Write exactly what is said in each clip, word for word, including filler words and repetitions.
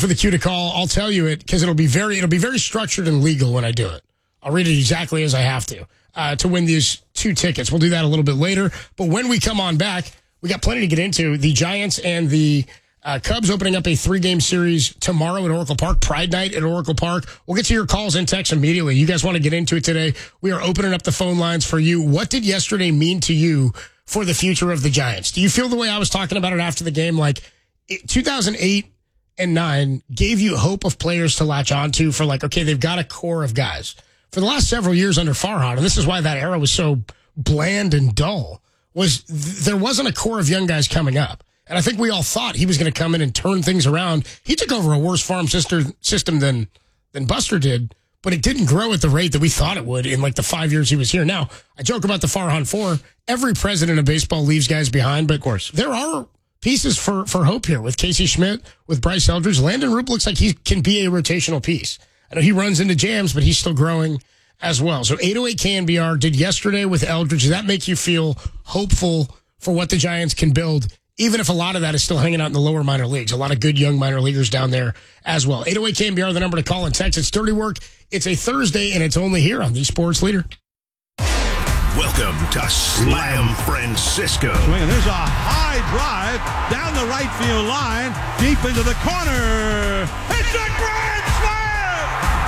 for the cue to call. I'll tell you it because it'll be very it'll be very structured and legal when I do it. I'll read it exactly as I have to uh, to win these two tickets. We'll do that a little bit later. But when we come on back, we got plenty to get into. The Giants and the uh, Cubs opening up a three-game series tomorrow at Oracle Park, Pride Night at Oracle Park. We'll get to your calls and texts immediately. You guys want to get into it today? We are opening up the phone lines for you. What did yesterday mean to you for the future of the Giants? Do you feel the way I was talking about it after the game? Like two thousand eight and nine gave you hope of players to latch onto for like, okay, they've got a core of guys. For the last several years under Farhan, and this is why that era was so bland and dull, was th- there wasn't a core of young guys coming up. And I think we all thought he was going to come in and turn things around. He took over a worse farm sister, system than than Buster did, but it didn't grow at the rate that we thought it would in like the five years he was here. Now, I joke about the Farhan Four. Every president of baseball leaves guys behind, but of course, there are pieces for, for hope here with Casey Schmidt, with Bryce Eldridge. Landon Roop looks like he can be a rotational piece. I know he runs into jams, but he's still growing as well. So eight oh eight K N B R did yesterday with Eldridge. Does that make you feel hopeful for what the Giants can build, even if a lot of that is still hanging out in the lower minor leagues? A lot of good young minor leaguers down there as well. eight oh eight K N B R, the number to call and text. It's Dirty Work. It's a Thursday, and it's only here on the Sports Leader. Welcome to Slam Francisco. Swing, there's a high drive down the right field line, deep into the corner. It's a grand slam!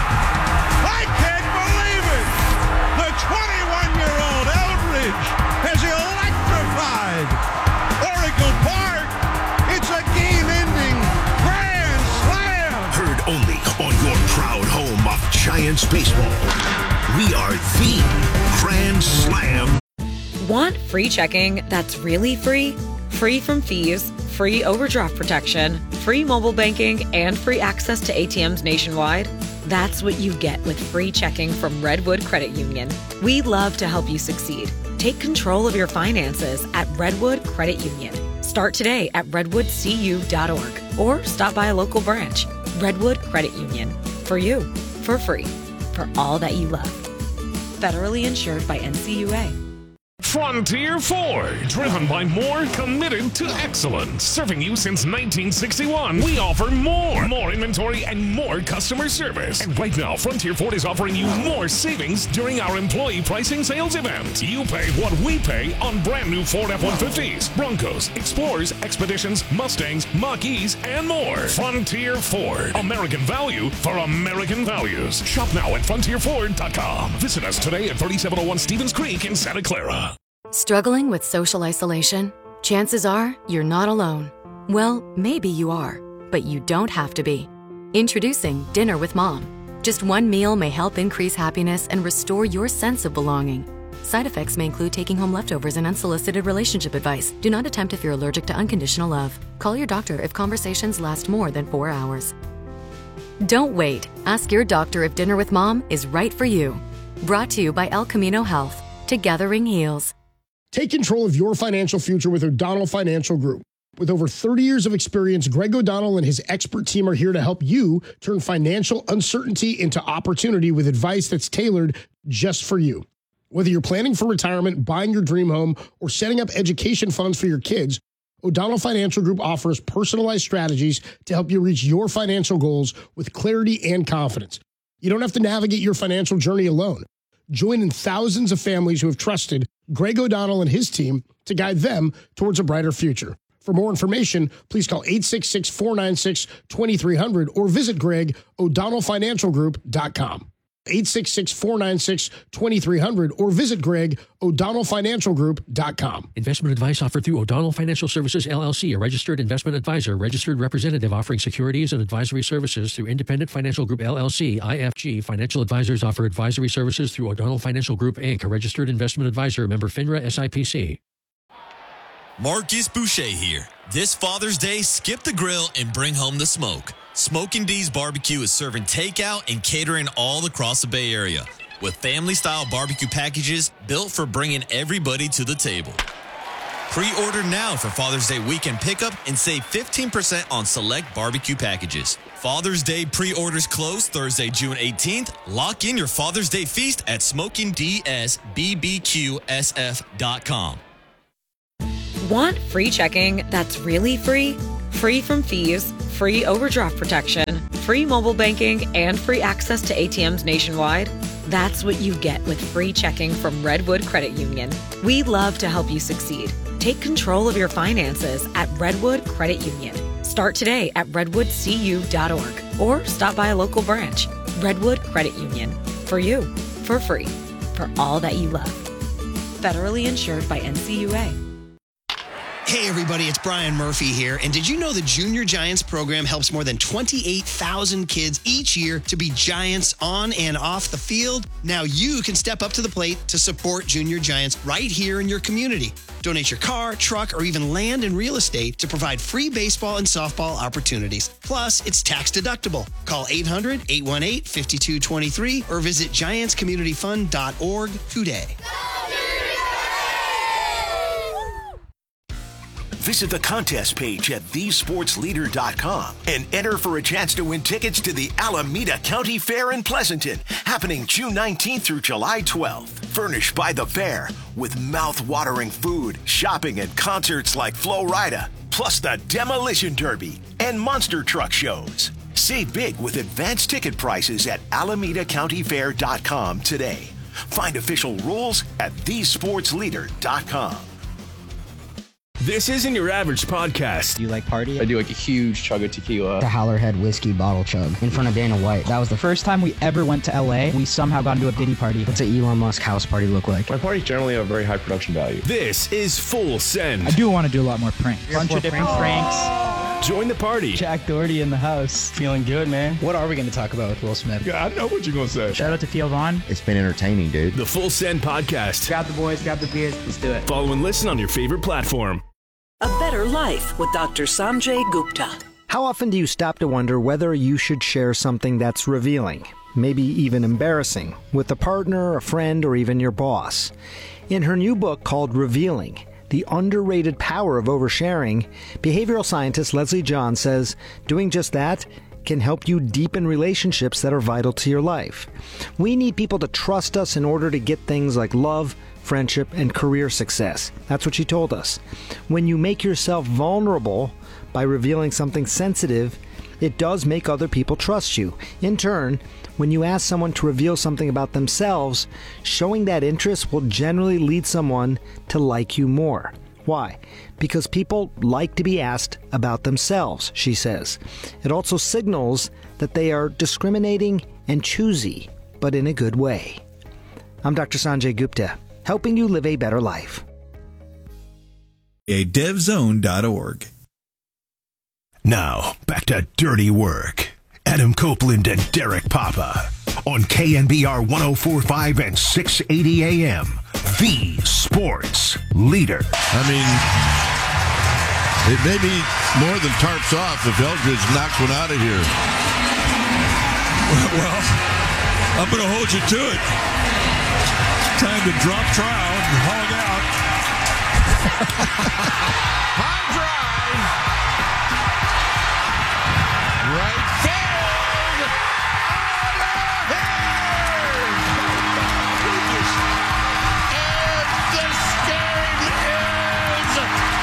I can't believe it! The twenty-one-year-old Eldridge has electrified Oracle Park. It's a game-ending grand slam! Heard only on your proud home of Giants baseball. We are the Grand Slam. Want free checking that's really free? Free from fees, free overdraft protection, free mobile banking, and free access to A T Ms nationwide? That's what you get with free checking from Redwood Credit Union. We love to help you succeed. Take control of your finances at Redwood Credit Union. Start today at redwood c u dot org or stop by a local branch. Redwood Credit Union. For you, for free, for all that you love. Federally insured by N C U A. Frontier Ford, driven by more, committed to excellence. Serving you since nineteen sixty-one. We offer more, more inventory and more customer service. And right now, Frontier Ford is offering you more savings during our employee pricing sales event. You pay what we pay on brand new Ford F one fifties, Broncos, Explorers, Expeditions, Mustangs, Mach-E's, and more. Frontier Ford, American value for American values. Shop now at frontier ford dot com. Visit us today at thirty-seven oh one Stevens Creek in Santa Clara. Struggling with social isolation? Chances are you're not alone. Well, maybe you are, but you don't have to be. Introducing Dinner with Mom. Just one meal may help increase happiness and restore your sense of belonging. Side effects may include taking home leftovers and unsolicited relationship advice. Do not attempt if you're allergic to unconditional love. Call your doctor if conversations last more than four hours. Don't wait. Ask your doctor if Dinner with Mom is right for you. Brought to you by El Camino Health. Together heals. Take control of your financial future with O'Donnell Financial Group. With over thirty years of experience, Greg O'Donnell and his expert team are here to help you turn financial uncertainty into opportunity with advice that's tailored just for you. Whether you're planning for retirement, buying your dream home, or setting up education funds for your kids, O'Donnell Financial Group offers personalized strategies to help you reach your financial goals with clarity and confidence. You don't have to navigate your financial journey alone. Join in thousands of families who have trusted Greg O'Donnell and his team to guide them towards a brighter future. For more information, please call eight six six, four nine six, two three zero zero or visit greg o'donnell financial group dot com. eight six six, four nine six, two three zero zero or visit greg o'donnell financial group dot com. Investment advice offered through O'Donnell Financial Services, L L C, a registered investment advisor, registered representative offering securities and advisory services through Independent Financial Group, L L C, I F G. Financial advisors offer advisory services through O'Donnell Financial Group, Incorporated, a registered investment advisor, member FINRA S I P C. Marcus Boucher here. This Father's Day, skip the grill and bring home the smoke. Smokin' D's Barbecue is serving takeout and catering all across the Bay Area with family-style barbecue packages built for bringing everybody to the table. Pre-order now for Father's Day weekend pickup and save fifteen percent on select barbecue packages. Father's Day pre-orders close Thursday, June eighteenth. Lock in your Father's Day feast at smoking d s b b q s f dot com. Want free checking that's really free? Free from fees, free overdraft protection, free mobile banking, and free access to A T Ms nationwide. That's what you get with free checking from Redwood Credit Union. We love to help you succeed. Take control of your finances at Redwood Credit Union. Start today at redwood c u dot org or stop by a local branch. Redwood Credit Union. For you, for free, for all that you love. Federally insured by N C U A. Hey everybody, it's Brian Murphy here. And did you know the Junior Giants program helps more than twenty-eight thousand kids each year to be Giants on and off the field? Now you can step up to the plate to support Junior Giants right here in your community. Donate your car, truck, or even land and real estate to provide free baseball and softball opportunities. Plus, it's tax deductible. Call eight hundred, eight one eight, five two two three or visit giants community fund dot org today. Visit the contest page at the sports leader dot com and enter for a chance to win tickets to the Alameda County Fair in Pleasanton, happening June nineteenth through July twelfth. Furnished by the fair with mouth-watering food, shopping, and concerts like Flo Rida, plus the Demolition Derby and monster truck shows. Save big with advanced ticket prices at alameda county fair dot com today. Find official rules at the sports leader dot com. This isn't your average podcast. Do you like party? I do like a huge chug of tequila. The Howlerhead whiskey bottle chug in front of Dana White. That was the first time we ever went to L A. We somehow got into a Diddy party. What's an Elon Musk house party look like? My parties generally have a very high production value. This is Full Send. I do want to do a lot more pranks. Bunch of different pranks. Join the party. Jack Doherty in the house. Feeling good, man. What are we going to talk about with Will Smith? Yeah, I know what you're going to say. Shout out to Theo Vaughn. It's been entertaining, dude. The Full Send podcast. Grab the boys, grab the beers. Let's do it. Follow and listen on your favorite platform. A Better Life with Doctor Sanjay Gupta. How often do you stop to wonder whether you should share something that's revealing, maybe even embarrassing, with a partner, a friend, or even your boss? In her new book called Revealing, The Underrated Power of Oversharing, behavioral scientist Leslie John says doing just that can help you deepen relationships that are vital to your life. We need people to trust us in order to get things like love, friendship, and career success. That's what she told us. When you make yourself vulnerable by revealing something sensitive, it does make other people trust you. In turn, when you ask someone to reveal something about themselves, showing that interest will generally lead someone to like you more. Why? Because people like to be asked about themselves, she says. It also signals that they are discriminating and choosy, but in a good way. I'm Doctor Sanjay Gupta, helping you live a better life. a dev zone dot org. Now, back to Dirty Work. Adam Copeland and Derek Papa on K N B R one oh four point five and six eighty A M. The Sports Leader. I mean, it may be more than tarps off if Eldridge knocks one out of here. Well, I'm going to hold you to it. Time to drop trial and hog out. High drive. Right field. And this game is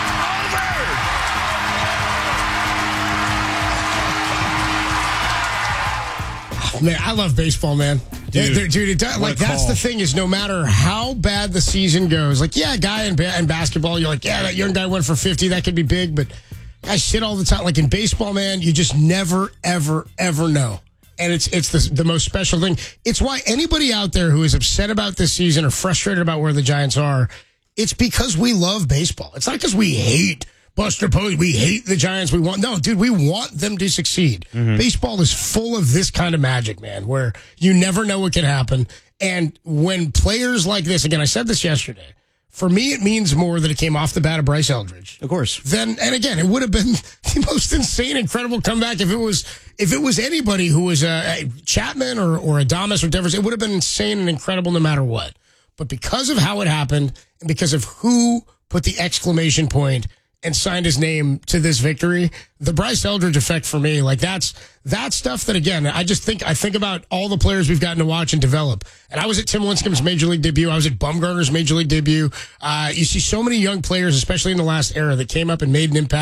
over. Oh, man, I love baseball, man. Dude, dude, dude it does, like that's the thing is no matter how bad the season goes, like yeah, a guy in, ba- in basketball, you're like, yeah, that young guy went for fifty, that could be big, but I shit all the time. Like in baseball, man, you just never, ever, ever know. And it's it's the, the most special thing. It's why anybody out there who is upset about this season or frustrated about where the Giants are, it's because we love baseball. It's not because we hate Buster Posey. We hate the Giants. We want no, dude. We want them to succeed. Mm-hmm. Baseball is full of this kind of magic, man, where you never know what can happen. And when players like this, again, I said this yesterday. For me, it means more that it came off the bat of Bryce Eldridge. Of course. Then, and again, it would have been the most insane, incredible comeback if it was if it was anybody who was a, a Chapman or or Adames or Devers. It would have been insane and incredible no matter what. But because of how it happened and because of who put the exclamation point and signed his name to this victory, the Bryce Eldridge effect for me, like that's that stuff that, again, I just think, I think about all the players we've gotten to watch and develop. And I was at Tim Lincecum's Major League debut. I was at Bumgarner's Major League debut. Uh, you see so many young players, especially in the last era, that came up and made an impact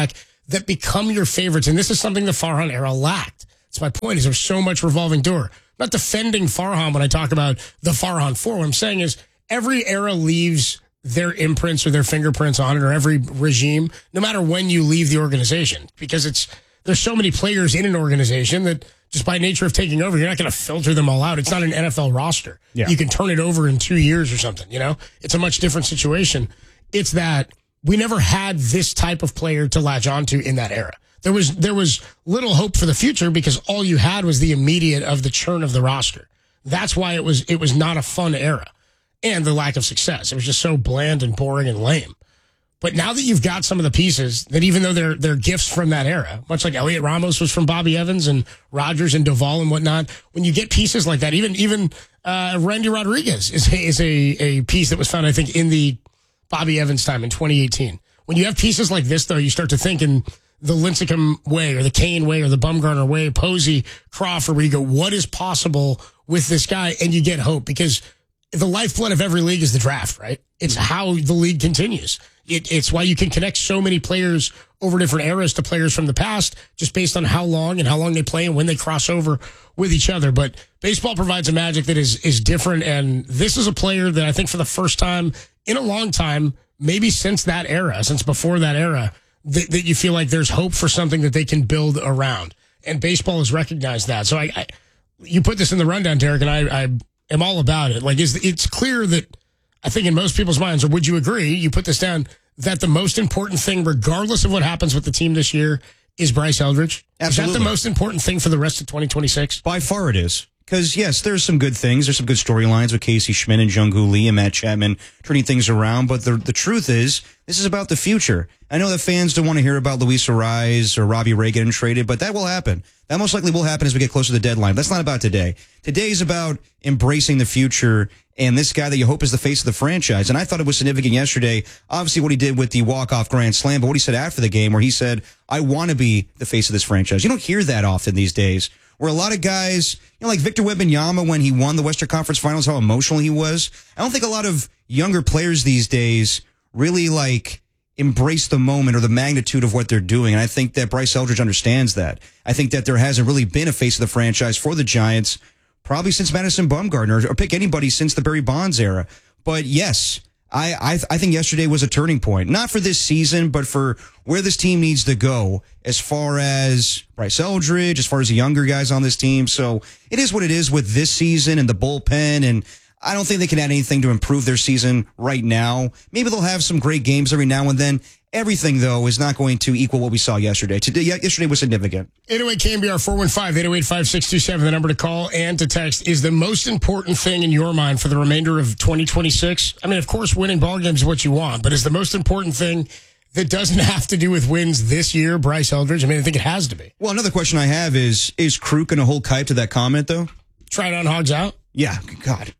that become your favorites. And this is something the Farhan era lacked. That's my point, is there's so much revolving door. I'm not defending Farhan when I talk about the Farhan four. What I'm saying is every era leaves their imprints or their fingerprints on it, or every regime, no matter when you leave the organization, because it's there's so many players in an organization that just by nature of taking over, you're not going to filter them all out. It's not an N F L roster. Yeah. You can turn it over in two years or something, you know? It's a much different situation. It's that we never had this type of player to latch onto in that era. There was there was little hope for the future because all you had was the immediate of the churn of the roster. That's why it was it was not a fun era. And the lack of success. It was just so bland and boring and lame. But now that you've got some of the pieces that, even though they're they're gifts from that era, much like Elliot Ramos was from Bobby Evans and Rodgers and Duvall and whatnot, when you get pieces like that, even even uh, Randy Rodriguez is, is a, a piece that was found, I think, in the Bobby Evans time in twenty eighteen. When you have pieces like this, though, you start to think in the Lincecum way or the Kane way or the Bumgarner way, Posey, Crawford, where you go, what is possible with this guy? And you get hope, because the lifeblood of every league is the draft, right? It's how the league continues. It, it's why you can connect so many players over different eras to players from the past, just based on how long and how long they play and when they cross over with each other. But baseball provides a magic that is is different, and this is a player that I think for the first time in a long time, maybe since that era, since before that era, that, that you feel like there's hope for something that they can build around. And baseball has recognized that. So I, I you put this in the rundown, Derek, and I, I am all about it. Like, is it's clear that I think in most people's minds, or would you agree, you put this down, that the most important thing, regardless of what happens with the team this year, is Bryce Eldridge? Absolutely. Is that the most important thing for the rest of twenty twenty-six? By far it is. Because, yes, there's some good things. There's some good storylines with Casey Schmidt and Jung-Hoo Lee and Matt Chapman turning things around. But the the truth is, this is about the future. I know that fans don't want to hear about Luis Arraez or Robbie Ray getting traded, but that will happen. That most likely will happen as we get closer to the deadline. That's not about today. Today is about embracing the future and this guy that you hope is the face of the franchise. And I thought it was significant yesterday, obviously what he did with the walk-off grand slam, but what he said after the game, where he said, I want to be the face of this franchise. You don't hear that often these days, where a lot of guys, you know, like Victor Wembanyama, when he won the Western Conference Finals, how emotional he was. I don't think a lot of younger players these days really, like, embrace the moment or the magnitude of what they're doing. And I think that Bryce Eldridge understands that. I think that there hasn't really been a face of the franchise for the Giants probably since Madison Bumgarner, or pick anybody since the Barry Bonds era. But yes, I, I I think yesterday was a turning point, not for this season, but for where this team needs to go as far as Bryce Eldridge, as far as the younger guys on this team. So it is what it is with this season and the bullpen, and I don't think they can add anything to improve their season right now. Maybe they'll have some great games every now and then. Everything, though, is not going to equal what we saw yesterday. Today, yesterday was significant. eight oh eight K M B R four one five, eight oh eight, five six two seven, the number to call and to text. Is the most important thing in your mind for the remainder of twenty twenty-six? I mean, of course, winning ball games is what you want, but is the most important thing that doesn't have to do with wins this year Bryce Eldridge? I mean, I think it has to be. Well, another question I have is, is Kruk going to hold Kipe to that comment, though? Try down, hogs out? Yeah, God.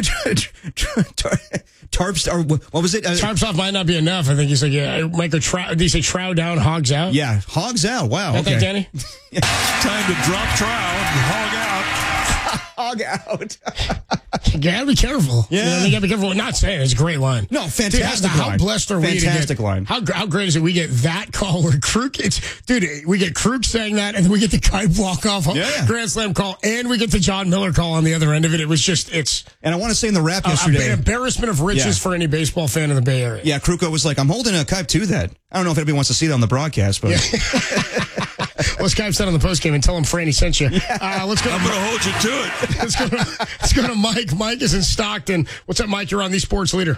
Tarps, or what was it? Uh, Tarps off might not be enough. I think he's like, yeah, might go trow. Did he say trow down, hogs out? Yeah, hogs out. Wow. Got okay. that, Danny? Yeah. Time to drop trow and hog out. Hog out. You gotta be careful. Yeah. You, know, you gotta be careful. Not saying it's a great line. No, fantastic dude, how, line. How blessed are fantastic we to get, line. How, how great is it we get that call where Kruk, it's, dude, we get Kruk saying that, and then we get the Kipe walk-off yeah. grand slam call, and we get the John Miller call on the other end of it. It was just, it's... And I want to say in the wrap a, yesterday... An embarrassment of riches yeah. for any baseball fan in the Bay Area. Yeah, Kruko was like, I'm holding a Kipe to that. I don't know if anybody wants to see that on the broadcast, but... Yeah. Let's Kipe said on the postgame and tell him Franny sent you. Yeah. Uh, let's go. I'm going to hold you to it. let's, go to, let's go to Mike. Mike is in Stockton. What's up, Mike? You're on the Sports Leader.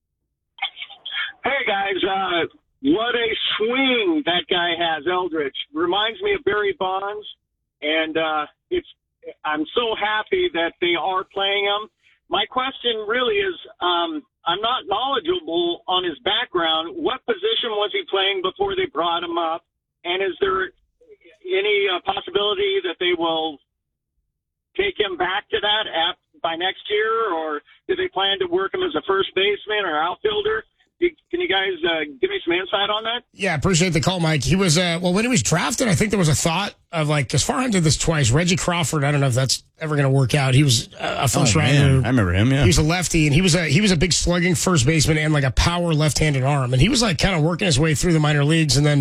Hey, guys. Uh, what a swing that guy has, Eldridge. Reminds me of Barry Bonds, and uh, it's. I'm so happy that they are playing him. My question really is, um, I'm not knowledgeable on his background. What position was he playing before they brought him up? And is there any uh, possibility that they will take him back to that at, by next year, or do they plan to work him as a first baseman or outfielder? Can you guys uh, give me some insight on that? Yeah, appreciate the call, Mike. He was, uh, well, when he was drafted, I think there was a thought of, like, because Farhan did this twice. Reggie Crawford, I don't know if that's ever going to work out. He was a first oh, rounder. Man. I remember him, yeah. He was a lefty, and he was a, he was a big slugging first baseman and, like, a power left-handed arm. And he was, like, kind of working his way through the minor leagues and then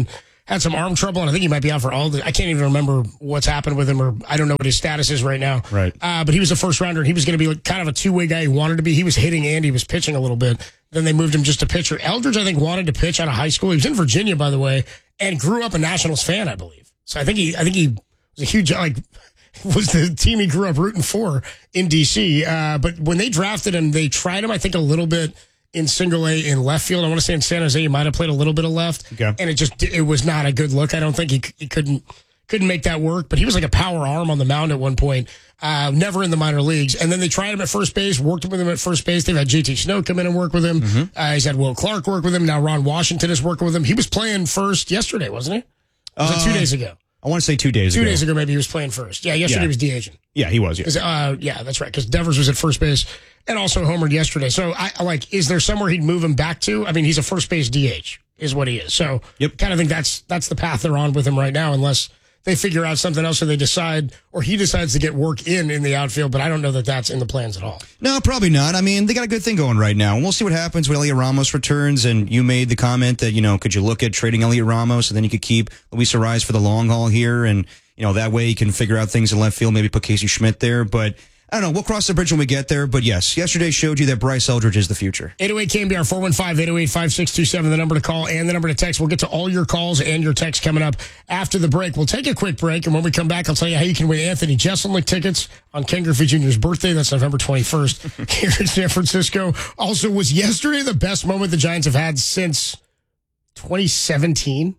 had some arm trouble, and I think he might be out for all the. I can't even remember what's happened with him, or I don't know what his status is right now. Right. Uh, but he was a first rounder, and he was going to be like kind of a two way guy he wanted to be. He was hitting and he was pitching a little bit. Then they moved him just to pitcher. Eldridge, I think, wanted to pitch out of high school. He was in Virginia, by the way, and grew up a Nationals fan, I believe. So I think he, I think he was a huge like. was the team he grew up rooting for in D C. Uh, but when they drafted him, they tried him, I think, a little bit in single A in left field. I want to say in San Jose, he might have played a little bit of left. Okay. And it just, it was not a good look. I don't think he, he couldn't, couldn't make that work, but he was like a power arm on the mound at one point, uh, never in the minor leagues. And then they tried him at first base, worked with him at first base. They've had J T Snow come in and work with him. Mm-hmm. Uh, he's had Will Clark work with him. Now Ron Washington is working with him. He was playing first yesterday, wasn't he? Was Uh, it two days ago? I want to say two days Two ago. days ago, maybe he was playing first. Yeah, yesterday Yeah. he was DHing. Yeah, he was. Yeah. 'Cause, Uh, yeah, that's right. Because Devers was at first base and also homered yesterday. So, I like, is there somewhere he'd move him back to? I mean, he's a first base D H, is what he is. So, yep. kind of think that's that's the path they're on with him right now, unless they figure out something else or they decide, or he decides to get work in in the outfield. But I don't know that that's in the plans at all. No, probably not. I mean, they got a good thing going right now. And we'll see what happens when Elliot Ramos returns. And you made the comment that, you know, could you look at trading Elliot Ramos and then you could keep Luis Arraez for the long haul here? And, you know, that way you can figure out things in left field, maybe put Casey Schmidt there. But I don't know. We'll cross the bridge when we get there. But yes, yesterday showed you that Bryce Eldridge is the future. eight oh eight K M B R, four one five, eight oh eight, five six two seven, the number to call and the number to text. We'll get to all your calls and your texts coming up after the break. We'll take a quick break, and when we come back, I'll tell you how you can win Anthony Jeselnik tickets on Ken Griffey Junior's birthday. That's November twenty-first here in San Francisco. Also, was yesterday the best moment the Giants have had since twenty seventeen?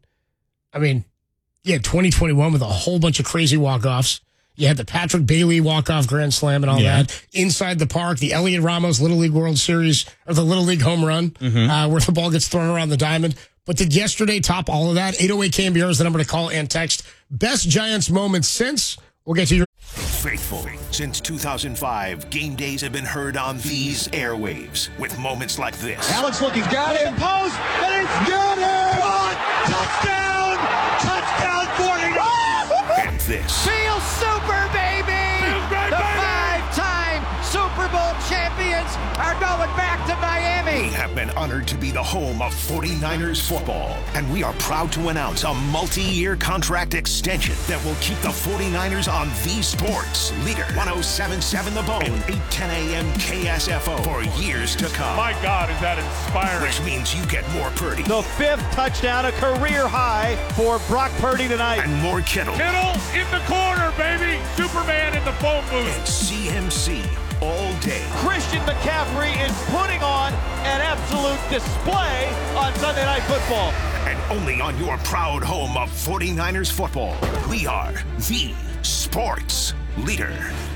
I mean, yeah, twenty twenty-one with a whole bunch of crazy walk-offs. You had the Patrick Bailey walk-off grand slam and all Yeah. that. Inside the park, the Elliot Ramos Little League World Series, or the Little League home run, Mhm. uh, where the ball gets thrown around the diamond. But did yesterday top all of that? eight oh eight K M B R is the number to call and text. Best Giants moments since. We'll get to your... Faithful. Since two thousand five, game days have been heard on these airwaves with moments like this. Alex looking, got him, post, and it's got him! Touchdown! Touchdown, forty-nine! And this. Feel super, baby! The five-time Super Bowl champions are going back to Miami! We have been honored to be the home of forty-niners football, and we are proud to announce a multi-year contract extension that will keep the forty-niners on the sports leader. ten seventy-seven The Bone and eight ten a.m. K S F O for years to come. My God, is that inspiring. Which means you get more Purdy. The fifth touchdown, a career high for Brock Purdy tonight. And more Kittle. Kittle in the corner, baby. Superman in the phone booth. And C M C all day. Christian McCaffrey is putting on an absolute display on Sunday Night Football. And only on your proud home of forty-niners football, we are the sports leader.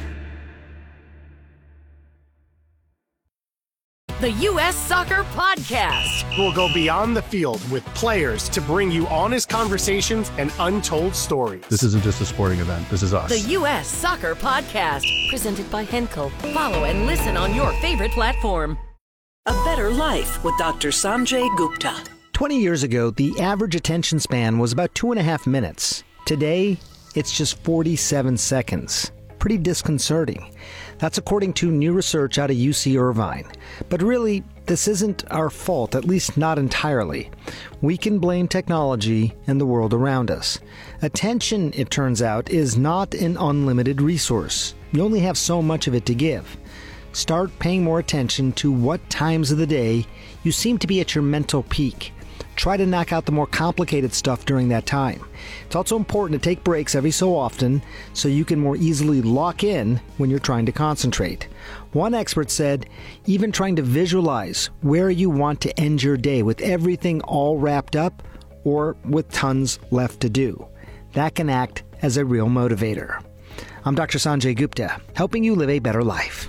The U S Soccer Podcast. We'll go beyond the field with players to bring you honest conversations and untold stories. This isn't just a sporting event. This is us. The U S Soccer Podcast. Presented by Henkel. Follow and listen on your favorite platform. A Better Life with Doctor Sanjay Gupta. twenty years ago, the average attention span was about two and a half minutes. Today, it's just forty-seven seconds. Pretty disconcerting. That's according to new research out of U C Irvine. But really, this isn't our fault, at least not entirely. We can blame technology and the world around us. Attention, it turns out, is not an unlimited resource. You only have so much of it to give. Start paying more attention to what times of the day you seem to be at your mental peak. Try to knock out the more complicated stuff during that time. It's also important to take breaks every so often so you can more easily lock in when you're trying to concentrate. One expert said, even trying to visualize where you want to end your day with everything all wrapped up or with tons left to do. That can act as a real motivator. I'm Doctor Sanjay Gupta, helping you live a better life.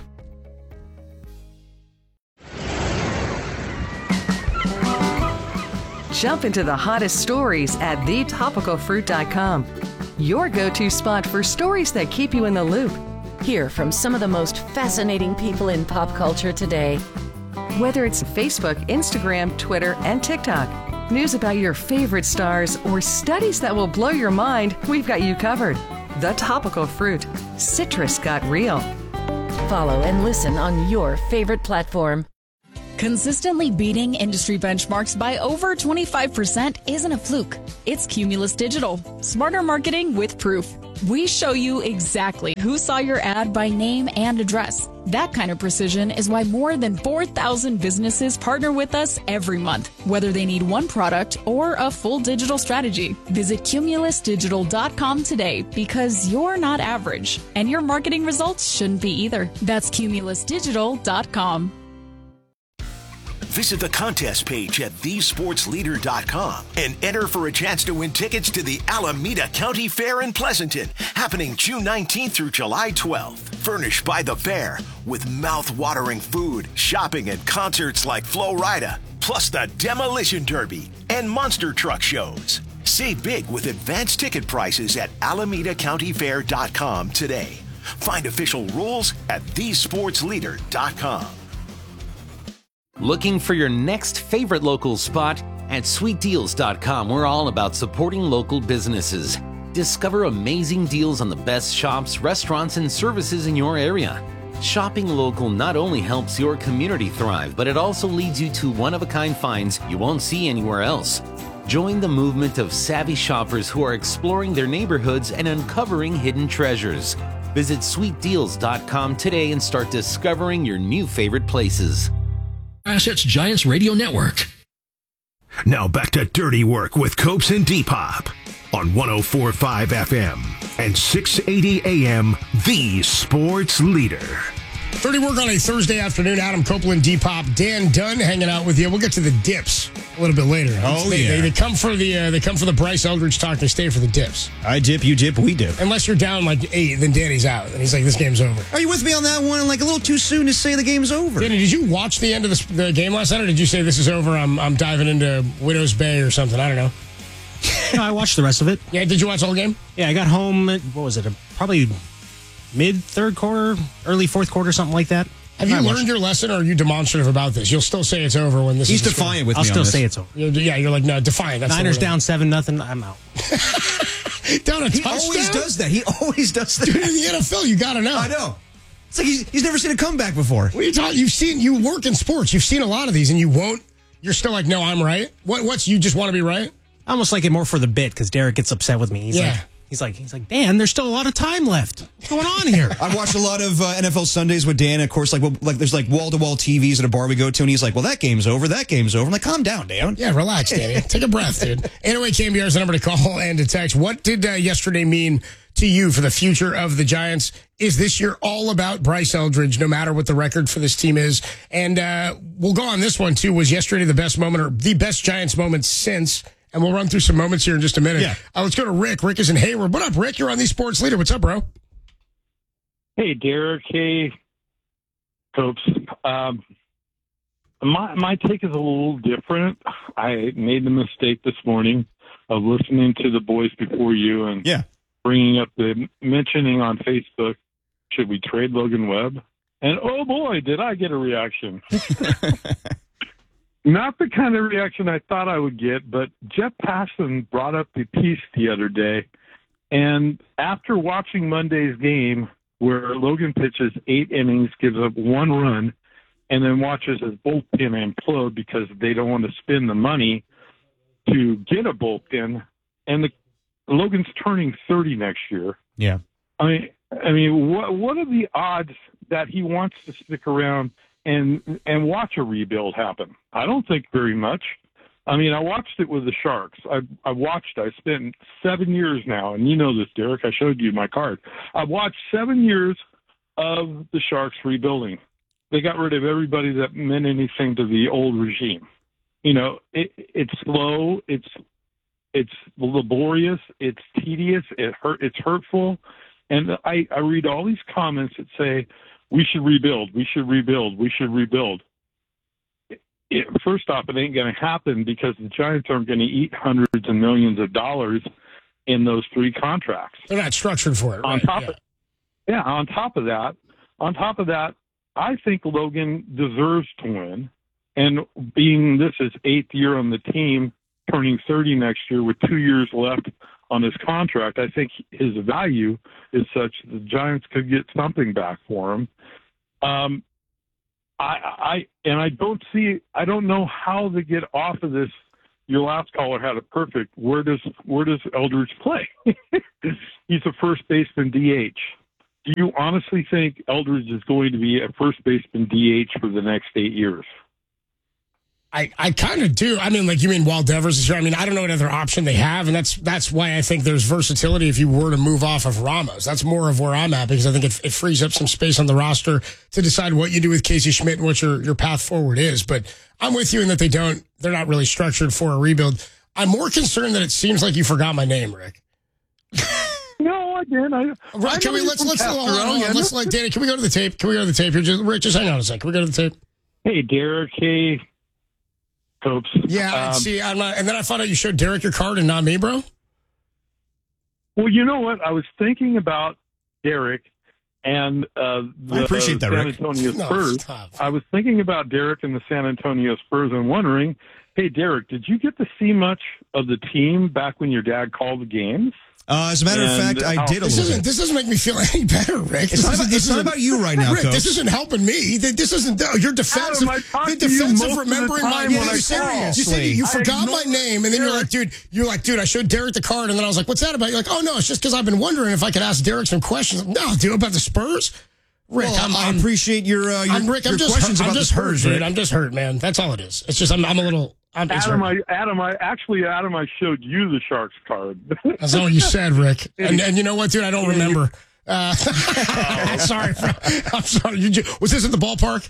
Jump into the hottest stories at the topical fruit dot com. Your go-to spot for stories that keep you in the loop. Hear from some of the most fascinating people in pop culture today. Whether it's Facebook, Instagram, Twitter, and TikTok, news about your favorite stars, or studies that will blow your mind, we've got you covered. The Topical Fruit. Citrus got real. Follow and listen on your favorite platform. Consistently beating industry benchmarks by over twenty-five percent isn't a fluke. It's Cumulus Digital. Smarter marketing with proof. We show you exactly who saw your ad by name and address. That kind of precision is why more than four thousand businesses partner with us every month, whether they need one product or a full digital strategy. Visit cumulus digital dot com today because you're not average, and your marketing results shouldn't be either. That's cumulus digital dot com. Visit the contest page at the sports leader dot com and enter for a chance to win tickets to the Alameda County Fair in Pleasanton, happening June nineteenth through July twelfth. Furnished by the fair with mouth-watering food, shopping, and concerts like Flo Rida, plus the Demolition Derby and monster truck shows. Save big with advanced ticket prices at alameda county fair dot com today. Find official rules at the sports leader dot com. Looking for your next favorite local spot? At sweet deals dot com, we're all about supporting local businesses. Discover amazing deals on the best shops, restaurants, and services in your area. Shopping local not only helps your community thrive, but it also leads you to one-of-a-kind finds you won't see anywhere else. Join the movement of savvy shoppers who are exploring their neighborhoods and uncovering hidden treasures. Visit sweet deals dot com today and start discovering your new favorite places. Assets Giants Radio Network. Now back to Dirty Work with Copes and Depop on one oh four point five F M and six eighty A M, the sports leader. Dirty Work on a Thursday afternoon. Adam Copeland, Depop, Dan Dunn hanging out with you. We'll get to the dips a little bit later. Oh, they, yeah. They, they come for the uh, they come for the Bryce Eldridge talk. They stay for the dips. I dip, you dip, we dip. Unless you're down like eight, then Danny's out. And he's like, this game's over. Are you with me on that one? Like a little too soon to say the game's over. Danny, did you watch the end of the, the game last night, or did you say this is over? I'm I'm diving into Widow's Bay or something. I don't know. No, I watched the rest of it. Yeah, did you watch the whole game? Yeah, I got home at, what was it, probably mid-third quarter, early fourth quarter, something like that. Have you I learned watched. your lesson, or are you demonstrative about this? You'll still say it's over when this He's is the defiant score. with I'll me on still this. say it's over. You're, yeah, you're like, no, defiant. That's Niners the down seven nothing. I'm out. down a He touchdown? always does that. He always does that. Dude, in the N F L, you got to know. I know. It's like he's, he's never seen a comeback before. What are you talking? You've seen, you work in sports. You've seen a lot of these, and you won't. You're still like, no, I'm right. What? What's you just want to be right? I almost like it more for the bit because Derek gets upset with me. He's Yeah. like, he's like, he's like, Dan, there's still a lot of time left. What's going on here? I watched a lot of uh, N F L Sundays with Dan. Of course, like well, like there's like wall to wall T Vs at a bar we go to, and he's like, "Well, that game's over. That game's over." I'm like, "Calm down, Dan." Yeah, relax, Danny. Take a breath, dude. Anyway, K M B R is the number to call and to text. What did uh, yesterday mean to you for the future of the Giants? Is this year all about Bryce Eldridge, no matter what the record for this team is? And uh, we'll go on this one, too. Was yesterday the best moment or the best Giants moment since? And we'll run through some moments here in just a minute. Yeah. Uh, let's go to Rick. Rick is in Hayward. What up, Rick? You're on the Sports Leader. What's up, bro? Hey, Derek. Hey, Copes. Um, my my take is a little different. I made the mistake this morning of listening to the boys before you and yeah. bringing up the mentioning on Facebook, should we trade Logan Webb? And oh boy, did I get a reaction. Not the kind of reaction I thought I would get, but Jeff Passan brought up the piece the other day. And after watching Monday's game, where Logan pitches eight innings, gives up one run, and then watches his bullpen implode because they don't want to spend the money to get a bullpen, and the Logan's turning thirty next year. Yeah. I mean, I mean, what what are the odds that he wants to stick around and and watch a rebuild happen? I don't think very much. I mean, I watched it with the Sharks. I I watched. I spent seven years now, and you know this, Derek. I showed you my card. I've watched seven years of the Sharks rebuilding. They got rid of everybody that meant anything to the old regime. You know, it, it's slow. It's it's laborious. It's tedious. It hurt. It's hurtful. And I, I read all these comments that say we should rebuild. We should rebuild. We should rebuild. It, first off, it ain't going to happen because the Giants aren't going to eat hundreds of millions of dollars in those three contracts. They're not structured for it. On Right? top yeah. of, yeah, on top of that, on top of that, I think Logan deserves to win. And being this is eighth year on the team, turning thirty next year with two years left on his contract, I think his value is such that the Giants could get something back for him. Um, I, I and I don't see. I don't know how to get off of this. Your last caller had it perfect. Where does where does Eldridge play? He's a first baseman D H. Do you honestly think Eldridge is going to be a first baseman D H for the next eight years? I, I kind of do. I mean, like, you mean Walt Devers is here? I mean, I don't know what other option they have, and that's that's why I think there's versatility if you were to move off of Ramos. That's more of where I'm at, because I think it, it frees up some space on the roster to decide what you do with Casey Schmidt and what your, your path forward is. But I'm with you in that they don't, they're not really structured for a rebuild. I'm more concerned that it seems like you forgot my name, Rick. No, I didn't. I, right, I can we, let's, let's, hold on, hold on, yeah, let's, like, Danny, can we go to the tape? Can we go to the tape here? Just, Rick, just hang on a second. Can we go to the tape? Hey, Derek, hey. Copes. Yeah, um, see, I'm not, and then I found out you showed Derek your card and not me, bro. Well, you know what? I was thinking about Derek and uh, the I appreciate that, San Rick. Antonio No, Spurs. stop. I was thinking about Derek and the San Antonio Spurs and wondering, hey, Derek, did you get to see much of the team back when your dad called the games? Uh, as a matter And of fact, I how- did a This little doesn't, bit. this doesn't make me feel any better, Rick. It's This not isn't- about- this it's not isn't- about you right now, Rick, Coach. this isn't helping me. This isn't, your defensive, Adam, I talked the to you defensive most of the remembering my time name. when I You said, called. you, said you, you I forgot my ignored name, and then you're like, dude, you're like, dude, I showed Derek the card, and then I was like, what's that about? You're like, oh, no, it's just because I've been wondering if I could ask Derek some questions. No, dude, about the Spurs? Rick, Well, I'm, I I'm, apprert your, uh, your, I'm Rick, I'm your just, questions I'm about just the hurt, Spurs, dude. Rick. I'm just hurt, man. That's all it is. It's just, I'm, I'm a little, I'm it's Adam, hurt. I, Adam, I actually, Adam, I showed you the Sharks card. That's not what you said, Rick. And, and you know what, dude? I don't remember. Uh, sorry, bro. I'm sorry. You, ju- was this at the ballpark?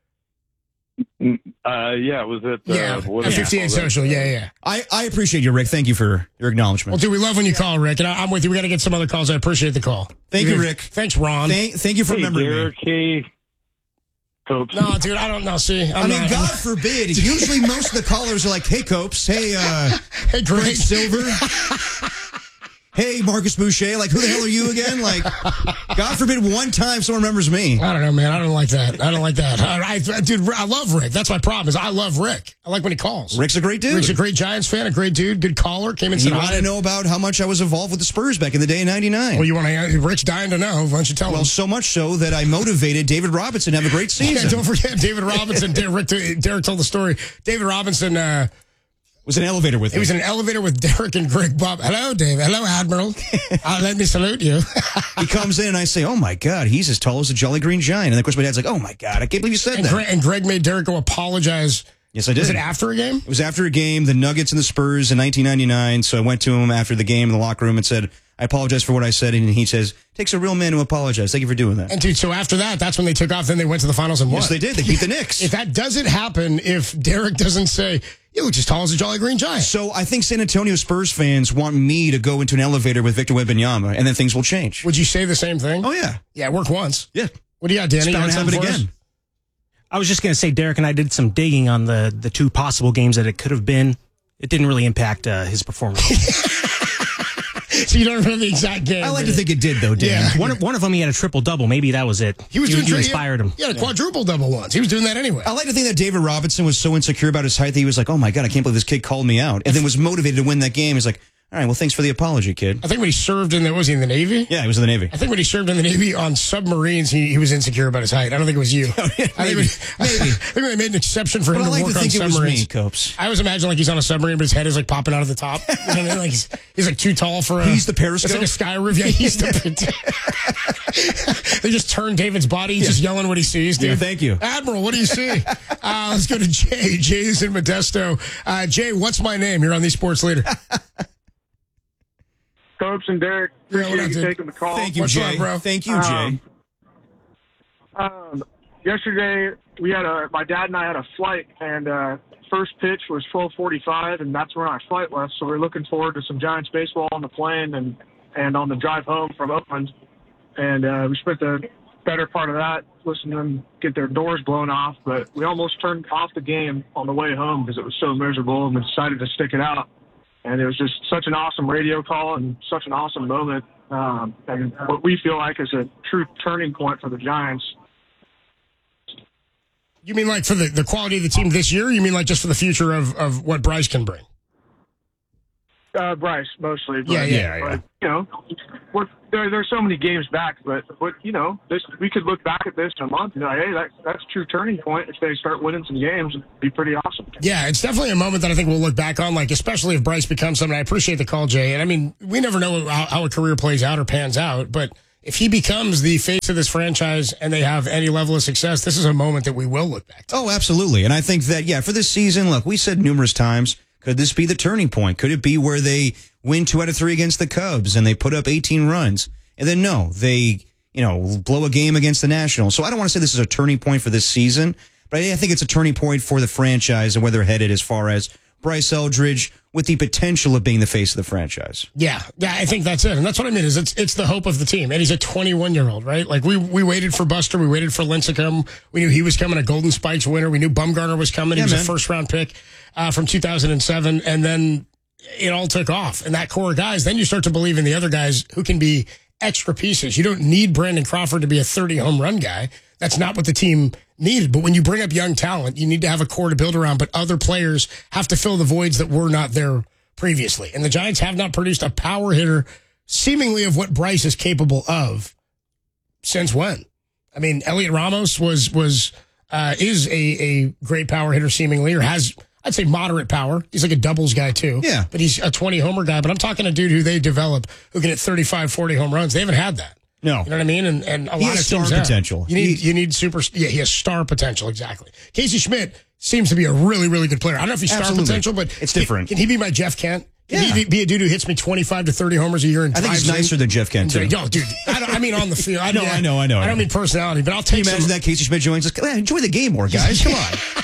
Uh, yeah, it was at uh, Yeah, what at is it fifty-eight called? Social. Yeah, yeah. I, I appreciate you, Rick. Thank you for your acknowledgement. Well, dude, we love when you call, Rick, and I, I'm with you. We got to get some other calls. I appreciate the call. Thank you, Rick. Thanks, Ron. Thank, thank you for Hey, remembering Derek, me. hey, Copes. No, dude, I don't know. See, I'm I mean, not, God forbid. Usually, most of the callers are like, "Hey, Copes. Hey, uh, hey, Greg Greg. Silver. Hey, Marcus Boucher. Like, who the hell are you again? Like, God forbid, one time someone remembers me. I don't know, man. I don't like that. I don't like that. I, I, dude, I love Rick. That's my problem. Is I love Rick. I like when he calls. Rick's a great dude. Rick's a great Giants fan, a great dude, good caller. Came in. You said want hi. to know about how much I was involved with the Spurs back in the day in ninety-nine? Well, you want to? Rick's dying to know. Why don't you tell Well, him? so much so that I motivated David Robinson to have a great Yeah, season. don't forget David Robinson. Rick, Derek told the story. David Robinson uh, was in an elevator with he me. was in an elevator with Derek and Greg Bob. Hello, Dave. Hello, Admiral. uh, let me salute you. He comes in and I say, "Oh my God, he's as tall as a Jolly Green Giant." And of course, my dad's like, "Oh my God, I can't believe you said and, that." Greg, and Greg made Derek go apologize. Yes, I did. Was it after a game? It was after a game, the Nuggets and the Spurs in nineteen ninety-nine. So I went to him after the game in the locker room and said, "I apologize for what I said." And he says, "Takes a real man to apologize. Thank you for doing that." And dude, so after that, that's when they took off. Then they went to the finals and won. Yes, they did. They beat the Knicks. If that doesn't happen, if Derek doesn't say, "You look as tall as a Jolly Green Giant," So I think San Antonio Spurs fans want me to go into an elevator with Victor Wembanyama, and then things will change. would you say the same thing? Oh yeah, Yeah, it worked once. yeah. What do you got, Danny? It's You bound got to happen something for us? again. I was just going to say, Derek and I did some digging on the, the two possible games that it could have been. It didn't really impact uh, his performance. So you don't remember the exact game. I like but to think it did, though, Dan. Yeah. one, of, one of them, he had a triple-double. Maybe that was it. He was you, doing you he- inspired him. He had a quadruple double once. He was doing that anyway. I like to think that David Robinson was so insecure about his height that he was like, "Oh my God, I can't believe this kid called me out," and then was motivated to win that game. He's like, "All right, well, thanks for the apology, kid." I think when he served in the, was he in the Navy? Yeah, he was in the Navy. I think when he served in the Navy on submarines, he, he was insecure about his height. I don't think it was you. I think maybe, when- maybe. I think when they made an exception for But him I to like work to think on it was submarines. me, Copes. I always imagine like he's on a submarine, but his head is like popping out of the top. You know what I mean? Like he's, he's like too tall for a. He's the periscope? It's like a sky roof. Yeah, he's the. They just turn David's body. He's just yelling what he sees. Dude. Yeah, thank you. Admiral. What do you see? uh, let's go to Jay. Jay's in Modesto. Uh, Jay, what's my name? You're on the Sports Leader. Copes and Derek, Yeah, appreciate what up, you dude? taking the call. Thank you, What's Jay. up, bro? Thank you, Jay. Um, um, yesterday, we had a my dad and I had a flight, and uh, first pitch was twelve forty-five, and that's when our flight left. So we're looking forward to some Giants baseball on the plane and and on the drive home from Oakland. And uh, we spent the better part of that listening to them get their doors blown off. But we almost turned off the game on the way home because it was so miserable, and we decided to stick it out. And it was just such an awesome radio call and such an awesome moment. Um, and what we feel like is a true turning point for the Giants. You mean like for the, the quality of the team this year? Or you mean like just for the future of, of what Bryce can bring? Uh, Bryce, mostly. But, Yeah, yeah, but, yeah. You know, we're, there, there's so many games back, but, but you know, this we could look back at this in a month and be like, hey, that, that's a true turning point. If they start winning some games, it'd be pretty awesome. Yeah, it's definitely a moment that I think we'll look back on, like, especially if Bryce becomes something. I appreciate the call, Jay. And I mean, we never know how, how a career plays out or pans out, but if he becomes the face of this franchise and they have any level of success, this is a moment that we will look back to. Oh, absolutely. And I think that, yeah, for this season, look, we said numerous times, could this be the turning point? Could it be where they win two out of three against the Cubs and they put up eighteen runs? And then, no, they, you know, blow a game against the Nationals. So I don't want to say this is a turning point for this season, but I think it's a turning point for the franchise and where they're headed as far as Bryce Eldridge with the potential of being the face of the franchise. Yeah, yeah, I think that's it. And that's what I mean is it's it's the hope of the team. And he's a twenty-one-year-old, right? Like, we we waited for Buster. We waited for Lincecum. We knew he was coming, a Golden Spikes winner. We knew Bumgarner was coming. He Yeah, was man. a first-round pick uh, from two thousand seven. And then it all took off. And that core of guys, then you start to believe in the other guys who can be extra pieces. You don't need Brandon Crawford to be a thirty-home run guy. That's not what the team needed. But when you bring up young talent, you need to have a core to build around, but other players have to fill the voids that were not there previously. And the Giants have not produced a power hitter seemingly of what Bryce is capable of since when? I mean, Elliot Ramos was, was, uh, is a, a great power hitter seemingly, or has, I'd say, moderate power. He's like a doubles guy too. Yeah. But he's a twenty homer guy. But I'm talking a dude who they develop who can hit thirty-five, forty home runs. They haven't had that. No. You know what I mean? And, and a He lot has of teams star have. potential. You need, He- you need super, yeah, he has star potential. Exactly. Casey Schmidt seems to be a really, really good player. I don't know if he's star Absolutely. potential, but It's different. Can, can he be my Jeff Kent? Can Yeah. he be a dude who hits me twenty-five to thirty homers a year and I think he's drives nicer in? than Jeff Kent, too. Yo, dude, I, don't, I mean on the field. I, No, yeah, I know, I know, I I don't know. mean personality, but I'll Can you take imagine some. that Casey Schmidt joins us? "Eh, Enjoy the game more, guys. Come on.